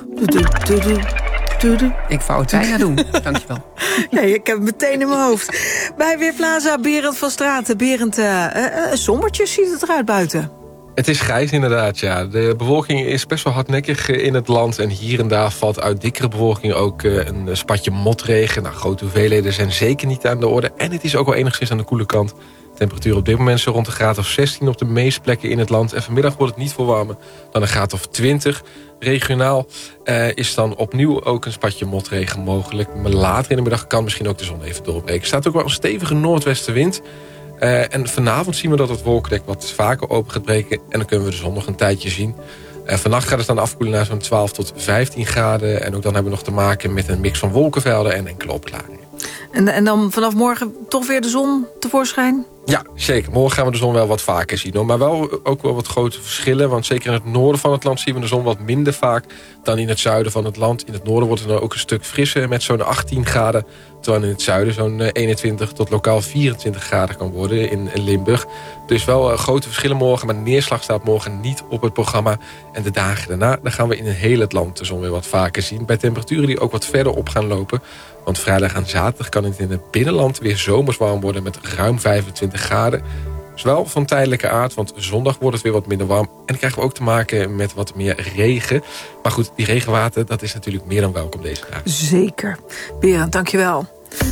[SPEAKER 1] Ik wou het bijna doen, dankjewel.
[SPEAKER 2] Nee, ik heb het meteen in mijn hoofd. Bij Weerplaza, Berend van Straten. Berend, uh, uh, sombertjes ziet het eruit buiten.
[SPEAKER 8] Het is grijs inderdaad, ja. De bewolking is best wel hardnekkig in het land. En hier en daar valt uit dikkere bewolking ook een spatje motregen. Nou, grote hoeveelheden zijn zeker niet aan de orde. En het is ook wel enigszins aan de koele kant. De temperatuur op dit moment zo rond de graad of zestien op de meeste plekken in het land. En vanmiddag wordt het niet veel warmer dan een graad of twintig. Regionaal uh, is dan opnieuw ook een spatje motregen mogelijk. Maar later in de middag kan misschien ook de zon even doorbreken. Er staat ook wel een stevige noordwestenwind. Uh, en vanavond zien we dat het wolkendek wat vaker open gaat breken. En dan kunnen we de zon nog een tijdje zien. Uh, vannacht gaat het dan afkoelen naar zo'n twaalf tot vijftien graden. En ook dan hebben we nog te maken met een mix van wolkenvelden en enkele opklaringen.
[SPEAKER 2] En, en dan vanaf morgen toch weer de zon tevoorschijn?
[SPEAKER 8] Ja, zeker. Morgen gaan we de zon wel wat vaker zien. Hoor. Maar wel ook wel wat grote verschillen. Want zeker in het noorden van het land zien we de zon wat minder vaak dan in het zuiden van het land. In het noorden wordt het dan ook een stuk frisser met zo'n achttien graden. Terwijl in het zuiden zo'n eenentwintig tot lokaal vierentwintig graden kan worden in Limburg. Dus wel uh, grote verschillen morgen. Maar de neerslag staat morgen niet op het programma. En de dagen daarna dan gaan we in heel het land de zon weer wat vaker zien. Bij temperaturen die ook wat verder op gaan lopen. Want vrijdag en zaterdag kan het in het binnenland weer zomers warm worden met ruim vijfentwintig graden. Dat is wel van tijdelijke aard, want zondag wordt het weer wat minder warm. En dan krijgen we ook te maken met wat meer regen. Maar goed, die regenwater, dat is natuurlijk meer dan welkom deze dagen.
[SPEAKER 2] Zeker. Berend, dankjewel.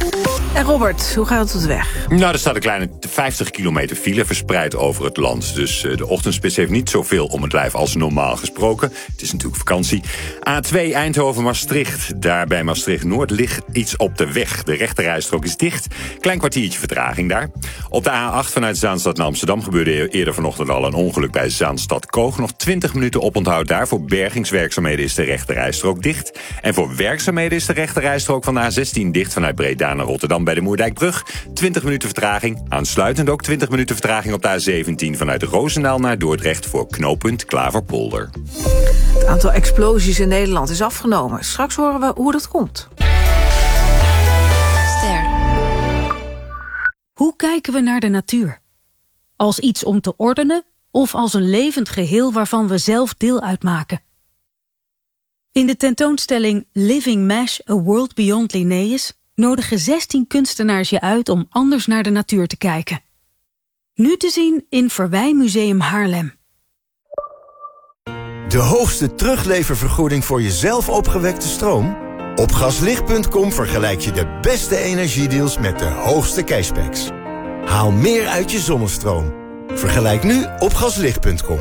[SPEAKER 2] En Robert, hoe gaat het op de weg?
[SPEAKER 3] Nou, er staat een kleine vijftig kilometer file verspreid over het land. Dus uh, de ochtendspits heeft niet zoveel om het lijf als normaal gesproken. Het is natuurlijk vakantie. A twee Eindhoven-Maastricht. Daar bij Maastricht-Noord ligt iets op de weg. De rechterrijstrook is dicht. Klein kwartiertje vertraging daar. Op de A acht vanuit Zaanstad naar Amsterdam gebeurde eerder vanochtend al een ongeluk bij Zaanstad-Koog. Nog twintig minuten oponthoud daar. Voor bergingswerkzaamheden is de rechterrijstrook dicht. En voor werkzaamheden is de rechterrijstrook van de A zestien dicht vanuit Breda naar Rotterdam bij de Moerdijkbrug. twintig minuten vertraging. Aansluitend ook twintig minuten vertraging op de A zeventien vanuit Roosendaal naar Dordrecht voor knooppunt Klaverpolder.
[SPEAKER 2] Het aantal explosies in Nederland is afgenomen. Straks horen we hoe dat komt.
[SPEAKER 25] Ster. Hoe kijken we naar de natuur? Als iets om te ordenen of als een levend geheel waarvan we zelf deel uitmaken? In de tentoonstelling Living Mesh, A World Beyond Linnaeus nodigen zestien kunstenaars je uit om anders naar de natuur te kijken. Nu te zien in Verwijmuseum Haarlem.
[SPEAKER 6] De hoogste terugleververgoeding voor je zelf opgewekte stroom? Op gaslicht punt com vergelijk je de beste energiedeals met de hoogste cashbacks. Haal meer uit je zonnestroom. Vergelijk nu op gaslicht punt com.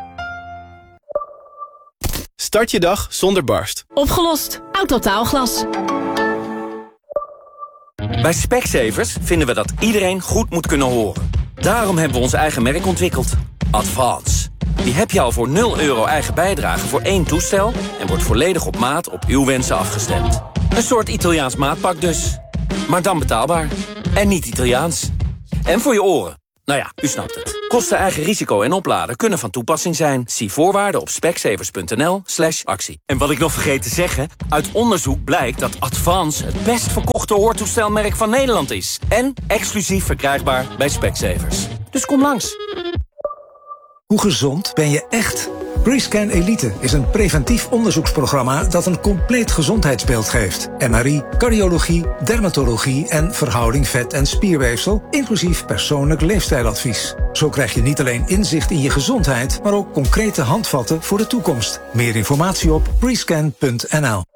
[SPEAKER 26] Start je dag zonder barst.
[SPEAKER 27] Opgelost. Autotaalglas.
[SPEAKER 4] Bij Specsavers vinden we dat iedereen goed moet kunnen horen. Daarom hebben we ons eigen merk ontwikkeld. Advance. Die heb je al voor nul euro eigen bijdrage voor één toestel... en wordt volledig op maat op uw wensen afgestemd. Een soort Italiaans maatpak dus. Maar dan betaalbaar. En niet Italiaans. En voor je oren. Nou ja, u snapt het. Kosten, eigen risico en opladen kunnen van toepassing zijn. Zie voorwaarden op specsavers.nl slash actie. En wat ik nog vergeet te zeggen... uit onderzoek blijkt dat Advance het best verkochte hoortoestelmerk van Nederland is. En exclusief verkrijgbaar bij Specsavers. Dus kom langs.
[SPEAKER 9] Hoe gezond ben je echt? Prescan Elite is een preventief onderzoeksprogramma dat een compleet gezondheidsbeeld geeft. M R I, cardiologie, dermatologie en verhouding vet- en spierweefsel, inclusief persoonlijk leefstijladvies. Zo krijg je niet alleen inzicht in je gezondheid, maar ook concrete handvatten voor de toekomst. Meer informatie op prescan punt n l.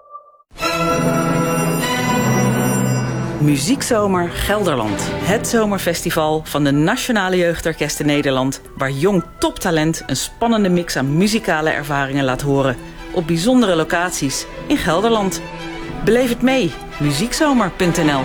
[SPEAKER 11] Muziekzomer Gelderland. Het zomerfestival van de Nationale Jeugdorkesten Nederland... waar jong toptalent een spannende mix aan muzikale ervaringen laat horen. Op bijzondere locaties in Gelderland. Beleef het mee. muziekzomer punt n l.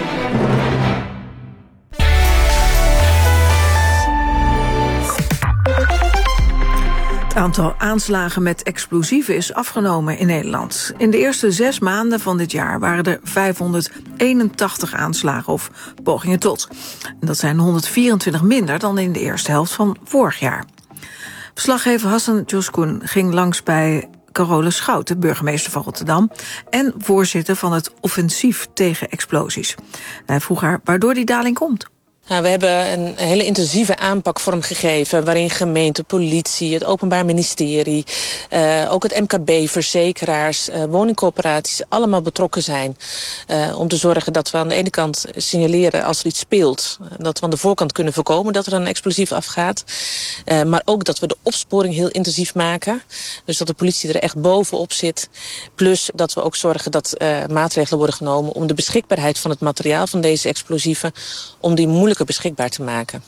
[SPEAKER 2] Het aantal aanslagen met explosieven is afgenomen in Nederland. In de eerste zes maanden van dit jaar waren er vijfhonderdeenentachtig aanslagen of pogingen tot. En dat zijn honderdvierentwintig minder dan in de eerste helft van vorig jaar. Verslaggever Hassan Joskoen ging langs bij Carole Schouten, burgemeester van Rotterdam, en voorzitter van het Offensief tegen Explosies. Hij vroeg haar waardoor die daling komt.
[SPEAKER 12] Nou, we hebben een hele intensieve aanpak vormgegeven... waarin gemeente, politie, het Openbaar Ministerie... Uh, ook het M K B, verzekeraars, uh, woningcorporaties... allemaal betrokken zijn uh, om te zorgen dat we aan de ene kant signaleren... als er iets speelt, dat we aan de voorkant kunnen voorkomen... dat er een explosief afgaat. Uh, maar ook dat we de opsporing heel intensief maken. Dus dat de politie er echt bovenop zit. Plus dat we ook zorgen dat uh, maatregelen worden genomen... om de beschikbaarheid van het materiaal van deze explosieven... om die moeilijk beschikbaar te maken.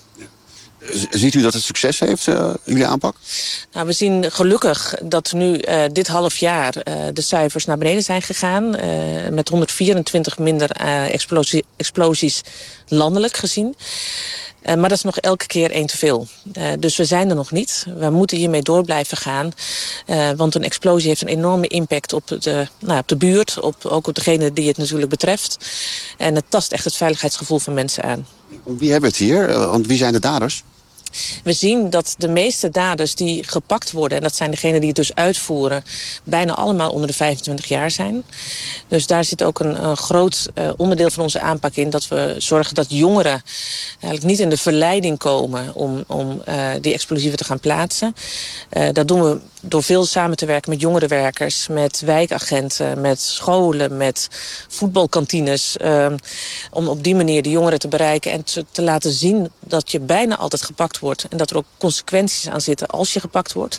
[SPEAKER 13] Ziet u dat het succes heeft, uh, in jullie aanpak?
[SPEAKER 12] Nou, we zien gelukkig dat nu uh, dit half jaar uh, de cijfers naar beneden zijn gegaan. Uh, met honderdvierentwintig minder uh, explosie, explosies landelijk gezien. Uh, maar dat is nog elke keer één te veel. Uh, dus we zijn er nog niet. We moeten hiermee door blijven gaan. Uh, want een explosie heeft een enorme impact op de, nou, op de buurt. Op, ook op degene die het natuurlijk betreft. En het tast echt het veiligheidsgevoel van mensen aan.
[SPEAKER 13] Wie hebben het hier? Want wie zijn de daders?
[SPEAKER 12] We zien dat de meeste daders die gepakt worden... en dat zijn degenen die het dus uitvoeren... bijna allemaal onder de vijfentwintig jaar zijn. Dus daar zit ook een, een groot uh, onderdeel van onze aanpak in... dat we zorgen dat jongeren eigenlijk niet in de verleiding komen... om, om uh, die explosieven te gaan plaatsen. Uh, dat doen we door veel samen te werken met jongerenwerkers... met wijkagenten, met scholen, met voetbalkantines... Uh, om op die manier de jongeren te bereiken en te, te laten zien... dat je bijna altijd gepakt wordt... en dat er ook consequenties aan zitten als je gepakt wordt.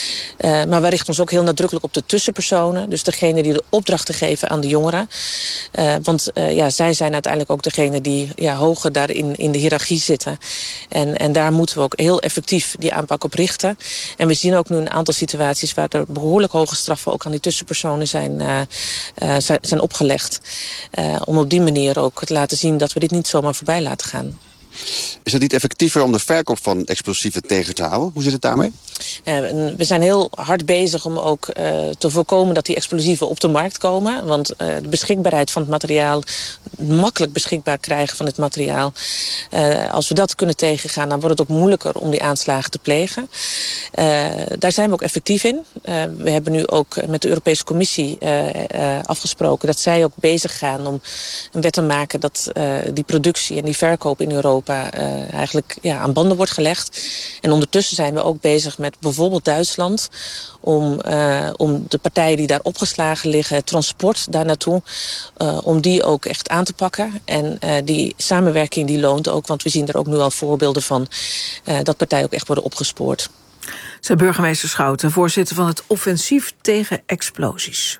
[SPEAKER 12] Uh, maar wij richten ons ook heel nadrukkelijk op de tussenpersonen. Dus degene die de opdrachten geven aan de jongeren. Uh, want uh, ja, zij zijn uiteindelijk ook degene die ja, hoger daarin in de hiërarchie zitten. En, en daar moeten we ook heel effectief die aanpak op richten. En we zien ook nu een aantal situaties... waar er behoorlijk hoge straffen ook aan die tussenpersonen zijn, uh, uh, zijn, zijn opgelegd. Uh, om op die manier ook te laten zien dat we dit niet zomaar voorbij laten gaan.
[SPEAKER 13] Is het niet effectiever om de verkoop van explosieven tegen te houden? Hoe zit het daarmee?
[SPEAKER 12] Uh, we zijn heel hard bezig om ook uh, te voorkomen dat die explosieven op de markt komen. Want uh, de beschikbaarheid van het materiaal, makkelijk beschikbaar krijgen van het materiaal. Uh, als we dat kunnen tegengaan, dan wordt het ook moeilijker om die aanslagen te plegen. Uh, daar zijn we ook effectief in. Uh, we hebben nu ook met de Europese Commissie uh, uh, afgesproken dat zij ook bezig gaan om een wet te maken dat uh, die productie en die verkoop in Europa Uh, eigenlijk ja, aan banden wordt gelegd. En ondertussen zijn we ook bezig met bijvoorbeeld Duitsland... om, uh, om de partijen die daar opgeslagen liggen, het transport daar naartoe... Uh, om die ook echt aan te pakken. En uh, die samenwerking die loont ook, want we zien er ook nu al voorbeelden van... Uh, dat partijen ook echt worden opgespoord.
[SPEAKER 2] Zij burgemeester Schouten, voorzitter van het Offensief tegen Explosies.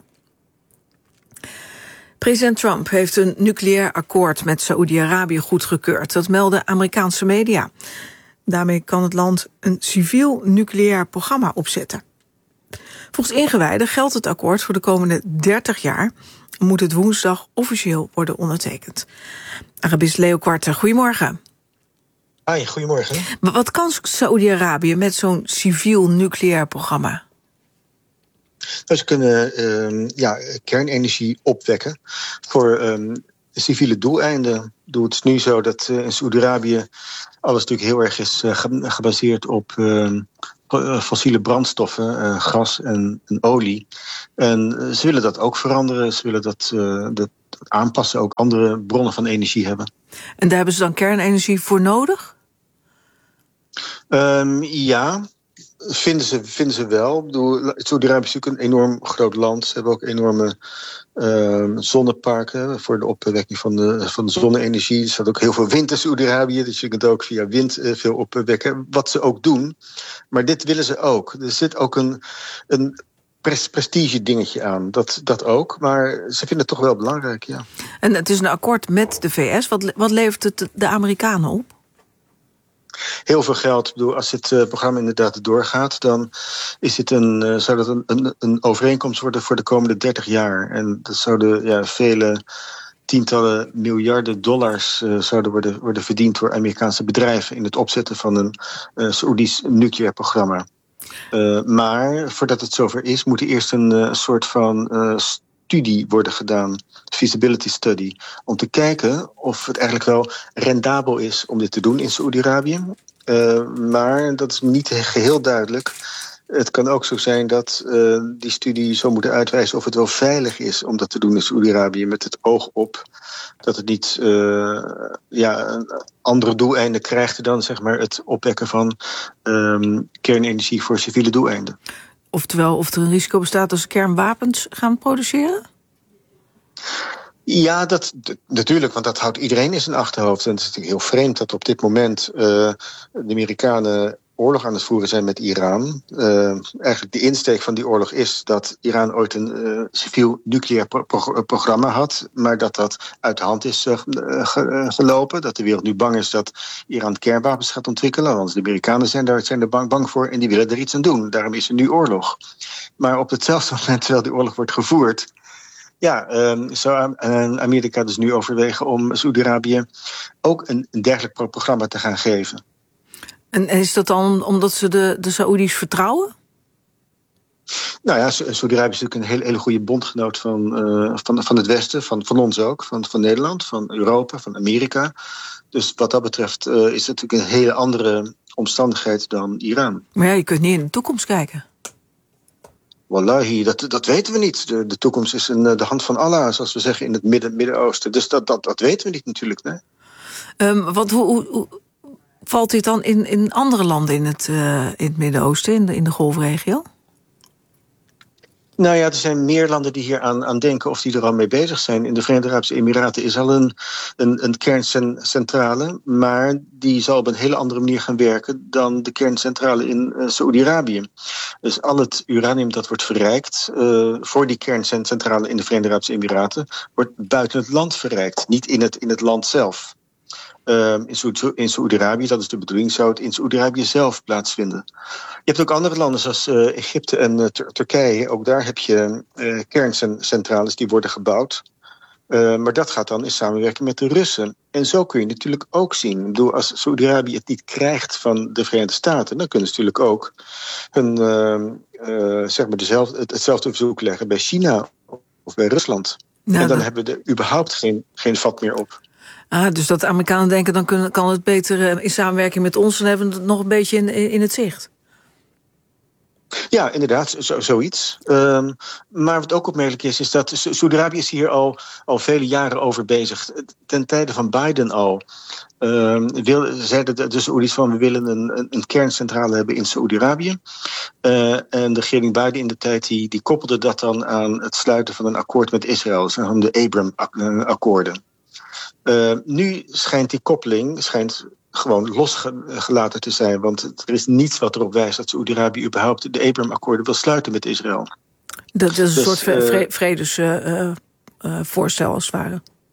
[SPEAKER 2] President Trump heeft een nucleair akkoord met Saoedi-Arabië goedgekeurd. Dat melden Amerikaanse media. Daarmee kan het land een civiel nucleair programma opzetten. Volgens ingewijden geldt het akkoord voor de komende dertig jaar. Moet het woensdag officieel worden ondertekend. Arabist Leo Quarte, goedemorgen.
[SPEAKER 14] Hi, goedemorgen.
[SPEAKER 2] Maar wat kan Saoedi-Arabië met zo'n civiel nucleair programma?
[SPEAKER 14] Nou, ze kunnen uh, ja, kernenergie opwekken voor um, civiele doeleinden. Het is nu zo dat uh, in Saoedi-Arabië alles natuurlijk heel erg is uh, gebaseerd op uh, fossiele brandstoffen, uh, gas en, en olie. En uh, ze willen dat ook veranderen. Ze willen dat, uh, dat aanpassen, ook andere bronnen van energie hebben.
[SPEAKER 2] En daar hebben ze dan kernenergie voor nodig?
[SPEAKER 14] Um, ja, vinden ze, vinden ze wel. Saoedi-Arabië is natuurlijk een enorm groot land. Ze hebben ook enorme uh, zonneparken voor de opwekking van de, van de zonne-energie. Er staat ook heel veel wind in Saoedi-Arabië, dus je kunt ook via wind uh, veel opwekken. Wat ze ook doen. Maar dit willen ze ook. Er zit ook een, een prestige dingetje aan. Dat, dat ook. Maar ze vinden het toch wel belangrijk, ja.
[SPEAKER 2] En het is een akkoord met de V S. Wat, wat levert het de Amerikanen op?
[SPEAKER 14] Heel veel geld. Ik bedoel, als dit uh, programma inderdaad doorgaat, dan is dit een, uh, zou dat een, een, een overeenkomst worden voor de komende dertig jaar. En dat zouden ja, vele tientallen miljarden dollars uh, zouden worden, worden verdiend door Amerikaanse bedrijven in het opzetten van een uh, Saoedisch nucleair programma. Uh, maar voordat het zover is, moet er eerst een uh, soort van uh, studie worden gedaan, feasibility study, om te kijken of het eigenlijk wel rendabel is om dit te doen in Saoedi-Arabië. Uh, maar dat is niet geheel duidelijk. Het kan ook zo zijn dat uh, die studie zou moeten uitwijzen of het wel veilig is om dat te doen in Saoedi-Arabië, met het oog op dat het niet uh, ja, een andere doeleinden krijgt dan zeg maar het opwekken van um, kernenergie voor civiele doeleinden.
[SPEAKER 2] Oftewel, of er een risico bestaat als ze kernwapens gaan produceren?
[SPEAKER 14] Ja, dat, d- natuurlijk, want dat houdt iedereen in zijn achterhoofd. En het is natuurlijk heel vreemd dat op dit moment uh, de Amerikanen oorlog aan het voeren zijn met Iran. Uh, eigenlijk de insteek van die oorlog is dat Iran ooit een uh, civiel nucleair pro- pro- programma had, maar dat dat uit de hand is uh, ge- uh, gelopen. Dat de wereld nu bang is dat Iran kernwapens gaat ontwikkelen, want de Amerikanen zijn daar, zijn er bang, bang voor en die willen er iets aan doen. Daarom is er nu oorlog. Maar op hetzelfde moment, terwijl die oorlog wordt gevoerd, ja, um, zou Amerika dus nu overwegen om Saoedi-Arabië ook een, een dergelijk pro- programma te gaan geven.
[SPEAKER 2] En is dat dan omdat ze de, de Saoedi's vertrouwen?
[SPEAKER 14] Nou ja, Saoedi-Arabië is natuurlijk een hele, hele goede bondgenoot van, uh, van, van het Westen, van, van ons ook, van, van Nederland, van Europa, van Amerika. Dus wat dat betreft uh, is het natuurlijk een hele andere omstandigheid dan Iran.
[SPEAKER 2] Maar ja, je kunt niet in de toekomst kijken.
[SPEAKER 14] Wallahi, dat, dat weten we niet. De, de toekomst is in de hand van Allah, zoals we zeggen in het Midden, Midden-Oosten. Dus dat, dat, dat weten we niet natuurlijk, nee.
[SPEAKER 2] Um, want hoe, hoe, hoe valt dit dan in, in andere landen in het, uh, in het Midden-Oosten, in de, in de golfregio?
[SPEAKER 14] Nou ja, er zijn meer landen die hier aan, aan denken of die er al mee bezig zijn. In de Verenigde Arabische Emiraten is al een, een, een kerncentrale, maar die zal op een hele andere manier gaan werken dan de kerncentrale in uh, Saoedi-Arabië. Dus al het uranium dat wordt verrijkt uh, voor die kerncentrale in de Verenigde Arabische Emiraten wordt buiten het land verrijkt, niet in het, in het land zelf. Uh, in Saoedi-Arabië, dat is de bedoeling, zou het in Saoedi-Arabië zelf plaatsvinden. Je hebt ook andere landen zoals uh, Egypte en uh, Tur- Turkije. Ook daar heb je uh, kerncentrales die worden gebouwd. Uh, maar dat gaat dan in samenwerking met de Russen. En zo kun je natuurlijk ook zien. Ik bedoel, als Saoedi-Arabië het niet krijgt van de Verenigde Staten, dan kunnen ze natuurlijk ook hun, uh, uh, zeg maar dezelfde, hetzelfde verzoek leggen bij China of bij Rusland. Ja, en dan dat... hebben we er überhaupt geen, geen vat meer op.
[SPEAKER 2] Ah, dus dat de Amerikanen denken, dan kunnen, kan het beter in samenwerking met ons en hebben we het nog een beetje in, in het zicht.
[SPEAKER 14] Ja, inderdaad, zo, zoiets. Um, maar wat ook opmerkelijk is, is dat Saoedi-Arabië is hier al, al vele jaren over bezig. Ten tijde van Biden al. Um, wil, zeiden de, de Saoedi's van, we willen een, een, een kerncentrale hebben in Saoedi-Arabië. Uh, en de regering Biden in de tijd, die, die koppelde dat dan aan het sluiten van een akkoord met Israël. Dat zijn de Abraham-akkoorden. Uh, nu schijnt die koppeling schijnt gewoon losgelaten te zijn. Want er is niets wat erop wijst dat Saoedi-Arabië überhaupt de Abraham-akkoorden wil sluiten met Israël.
[SPEAKER 2] Dat is een
[SPEAKER 14] dus,
[SPEAKER 2] soort vredesvoorstel uh, uh, uh, als het ware.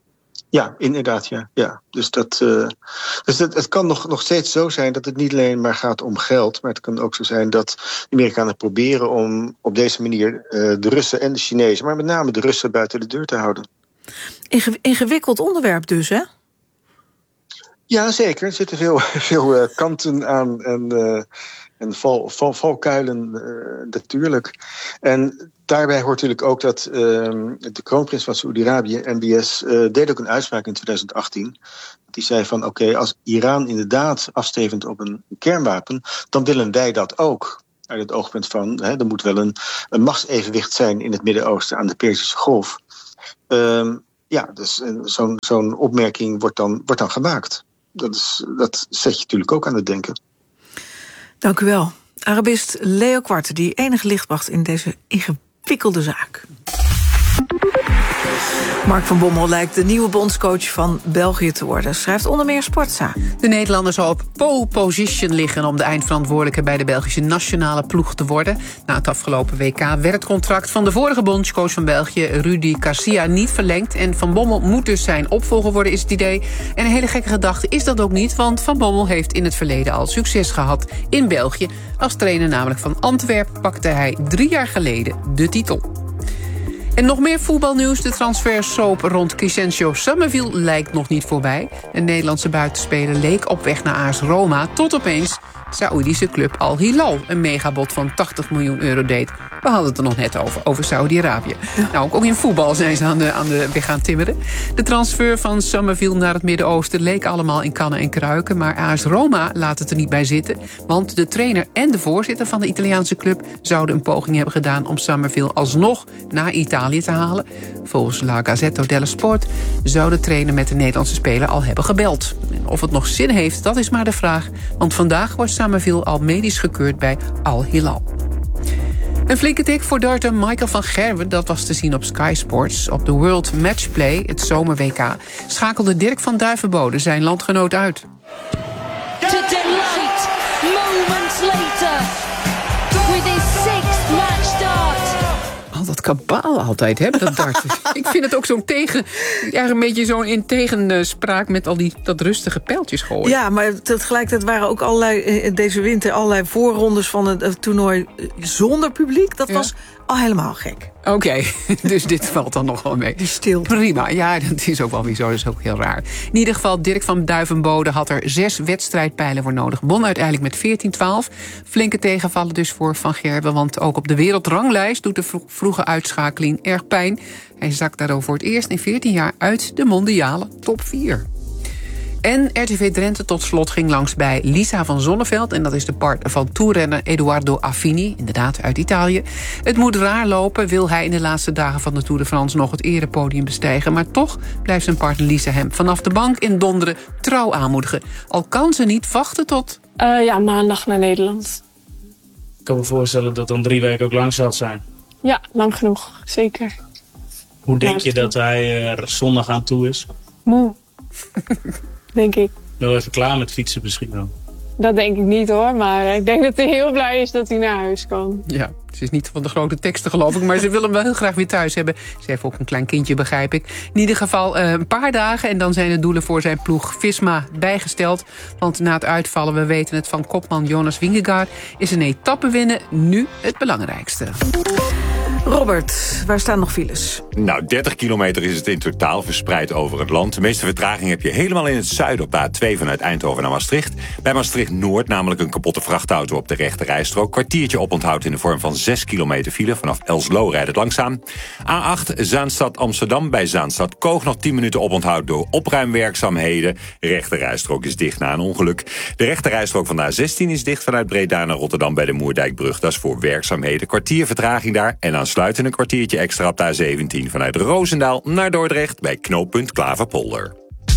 [SPEAKER 14] Ja, inderdaad, ja. ja. Dus, dat, uh, dus het, het kan nog, nog steeds zo zijn dat het niet alleen maar gaat om geld, maar het kan ook zo zijn dat de Amerikanen proberen om op deze manier uh, de Russen en de Chinezen, maar met name de Russen, buiten de deur te houden.
[SPEAKER 2] Inge- ingewikkeld onderwerp dus, hè?
[SPEAKER 14] Ja, zeker. Er zitten veel, veel uh, kanten aan en, uh, en val, val, valkuilen uh, natuurlijk. En daarbij hoort natuurlijk ook dat uh, de kroonprins van Saoedi-Arabië, M B S, uh, deed ook een uitspraak in twintig achttien. Die zei van oké, okay, als Iran inderdaad afstevend op een kernwapen, dan willen wij dat ook. Uit het oogpunt van, hè, er moet wel een, een machtsevenwicht zijn in het Midden-Oosten aan de Perzische Golf. Uh, ja, dus uh, zo'n, zo'n opmerking wordt dan, wordt dan gemaakt. Dat, is, dat zet je natuurlijk ook aan het denken.
[SPEAKER 2] Dank u wel. Arabist Leo Kwart, die enige licht bracht in deze ingewikkelde zaak. Mark van Bommel lijkt de nieuwe bondscoach van België te worden. Schrijft onder meer Sportza.
[SPEAKER 1] De Nederlander zal op pole position liggen om de eindverantwoordelijke bij de Belgische nationale ploeg te worden. Na het afgelopen W K werd het contract van de vorige bondscoach van België, Rudi Garcia, niet verlengd. En Van Bommel moet dus zijn opvolger worden, is het idee. En een hele gekke gedachte is dat ook niet, want Van Bommel heeft in het verleden al succes gehad in België. Als trainer namelijk van Antwerpen pakte hij drie jaar geleden de titel. En nog meer voetbalnieuws. De transfersoap rond Crescencio Summerville lijkt nog niet voorbij. Een Nederlandse buitenspeler leek op weg naar A S Roma, tot opeens Saoedische club Al Hilal een megabod van tachtig miljoen euro deed. We hadden het er nog net over, over Saudi-Arabië. Ja. Nou, ook in voetbal zijn ze aan de, aan de weg gaan timmeren. De transfer van Summerville naar het Midden-Oosten leek allemaal in kannen en kruiken, maar A S Roma laat het er niet bij zitten, want de trainer en de voorzitter van de Italiaanse club zouden een poging hebben gedaan om Summerville alsnog naar Italië te halen. Volgens La Gazzetta dello Sport zou de trainer met de Nederlandse speler al hebben gebeld. En of het nog zin heeft, dat is maar de vraag, want vandaag wordt Summerville al medisch gekeurd bij Al Hilal. Een flinke tik voor darter Michael van Gerwen, dat was te zien op Sky Sports. Op de World Matchplay, het zomer-W K, schakelde Dirk van Duivenbode zijn landgenoot uit.
[SPEAKER 15] To delight, moments later, with his sixth match start.
[SPEAKER 1] Al dat kabaal altijd, hè, dat darten. Ik vind het ook zo'n tegen, ja, een beetje zo'n in tegenspraak met al die dat rustige pijltjes gooien.
[SPEAKER 2] Ja, maar tegelijkertijd waren ook allerlei, deze winter allerlei voorrondes van het, het toernooi zonder publiek. Dat ja. was al helemaal gek.
[SPEAKER 1] Oké, okay, dus dit valt dan nog wel mee.
[SPEAKER 2] Die stil.
[SPEAKER 1] Prima, ja, dat is ook wel weer zo, dat is ook heel raar. In ieder geval, Dirk van Duivenbode had er zes wedstrijdpijlen voor nodig. Won uiteindelijk met veertien twaalf. Flinke tegenvallen dus voor Van Gerwen, want ook op de wereldranglijst doet de vro- vroege uitschakeling erg pijn. Hij zakt daardoor voor het eerst in veertien jaar uit de mondiale top vier. En R T V Drenthe tot slot ging langs bij Lisa van Zonneveld. En dat is de partner van toerrenner Edoardo Affini, inderdaad uit Italië. Het moet raar lopen, wil hij in de laatste dagen van de Tour de France nog het erepodium bestijgen. Maar toch blijft zijn partner Lisa hem vanaf de bank in Donderen trouw aanmoedigen. Al kan ze niet wachten tot...
[SPEAKER 16] Uh, ja, maandag naar Nederland.
[SPEAKER 17] Ik kan me voorstellen dat dan drie weken ook lang zal zijn.
[SPEAKER 16] Ja, lang genoeg, zeker.
[SPEAKER 17] Hoe denk ja, je dat hij er zondag aan toe is?
[SPEAKER 16] Moe. Denk ik.
[SPEAKER 17] Wel even klaar met fietsen misschien wel.
[SPEAKER 16] Dat denk ik niet hoor, maar ik denk dat hij heel blij is dat hij naar huis kan.
[SPEAKER 1] Ja, ze is niet van de grote teksten geloof ik, maar ze wil hem wel heel graag weer thuis hebben. Ze heeft ook een klein kindje, begrijp ik. In ieder geval uh, een paar dagen en dan zijn de doelen voor zijn ploeg Visma bijgesteld. Want na het uitvallen, we weten het van kopman Jonas Vingegaard, is een etappe winnen nu het belangrijkste.
[SPEAKER 2] Robert, waar staan nog files?
[SPEAKER 3] Nou, dertig kilometer is het in totaal verspreid over het land. De meeste vertraging heb je helemaal in het zuiden op de A twee vanuit Eindhoven naar Maastricht. Bij Maastricht-Noord namelijk een kapotte vrachtauto op de rechte rijstrook. Kwartiertje oponthoud in de vorm van zes kilometer file. Vanaf Elslo rijdt het langzaam. A acht Zaanstad-Amsterdam bij Zaanstad-Koog nog tien minuten oponthoud door opruimwerkzaamheden. De rechte rijstrook is dicht na een ongeluk. De rechte rijstrook van de A zestien is dicht vanuit Breda naar Rotterdam bij de Moerdijkbrug. Dat is voor werkzaamheden. Kwartier vertraging daar en aansluitend een kwartiertje extra op de A zeventien vanuit Roosendaal naar Dordrecht bij knooppunt Klaverpolder.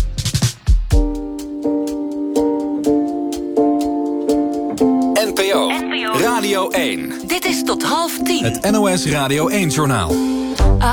[SPEAKER 10] N P O Radio één.
[SPEAKER 22] Dit is tot half tien.
[SPEAKER 10] Het N O S Radio één Journaal.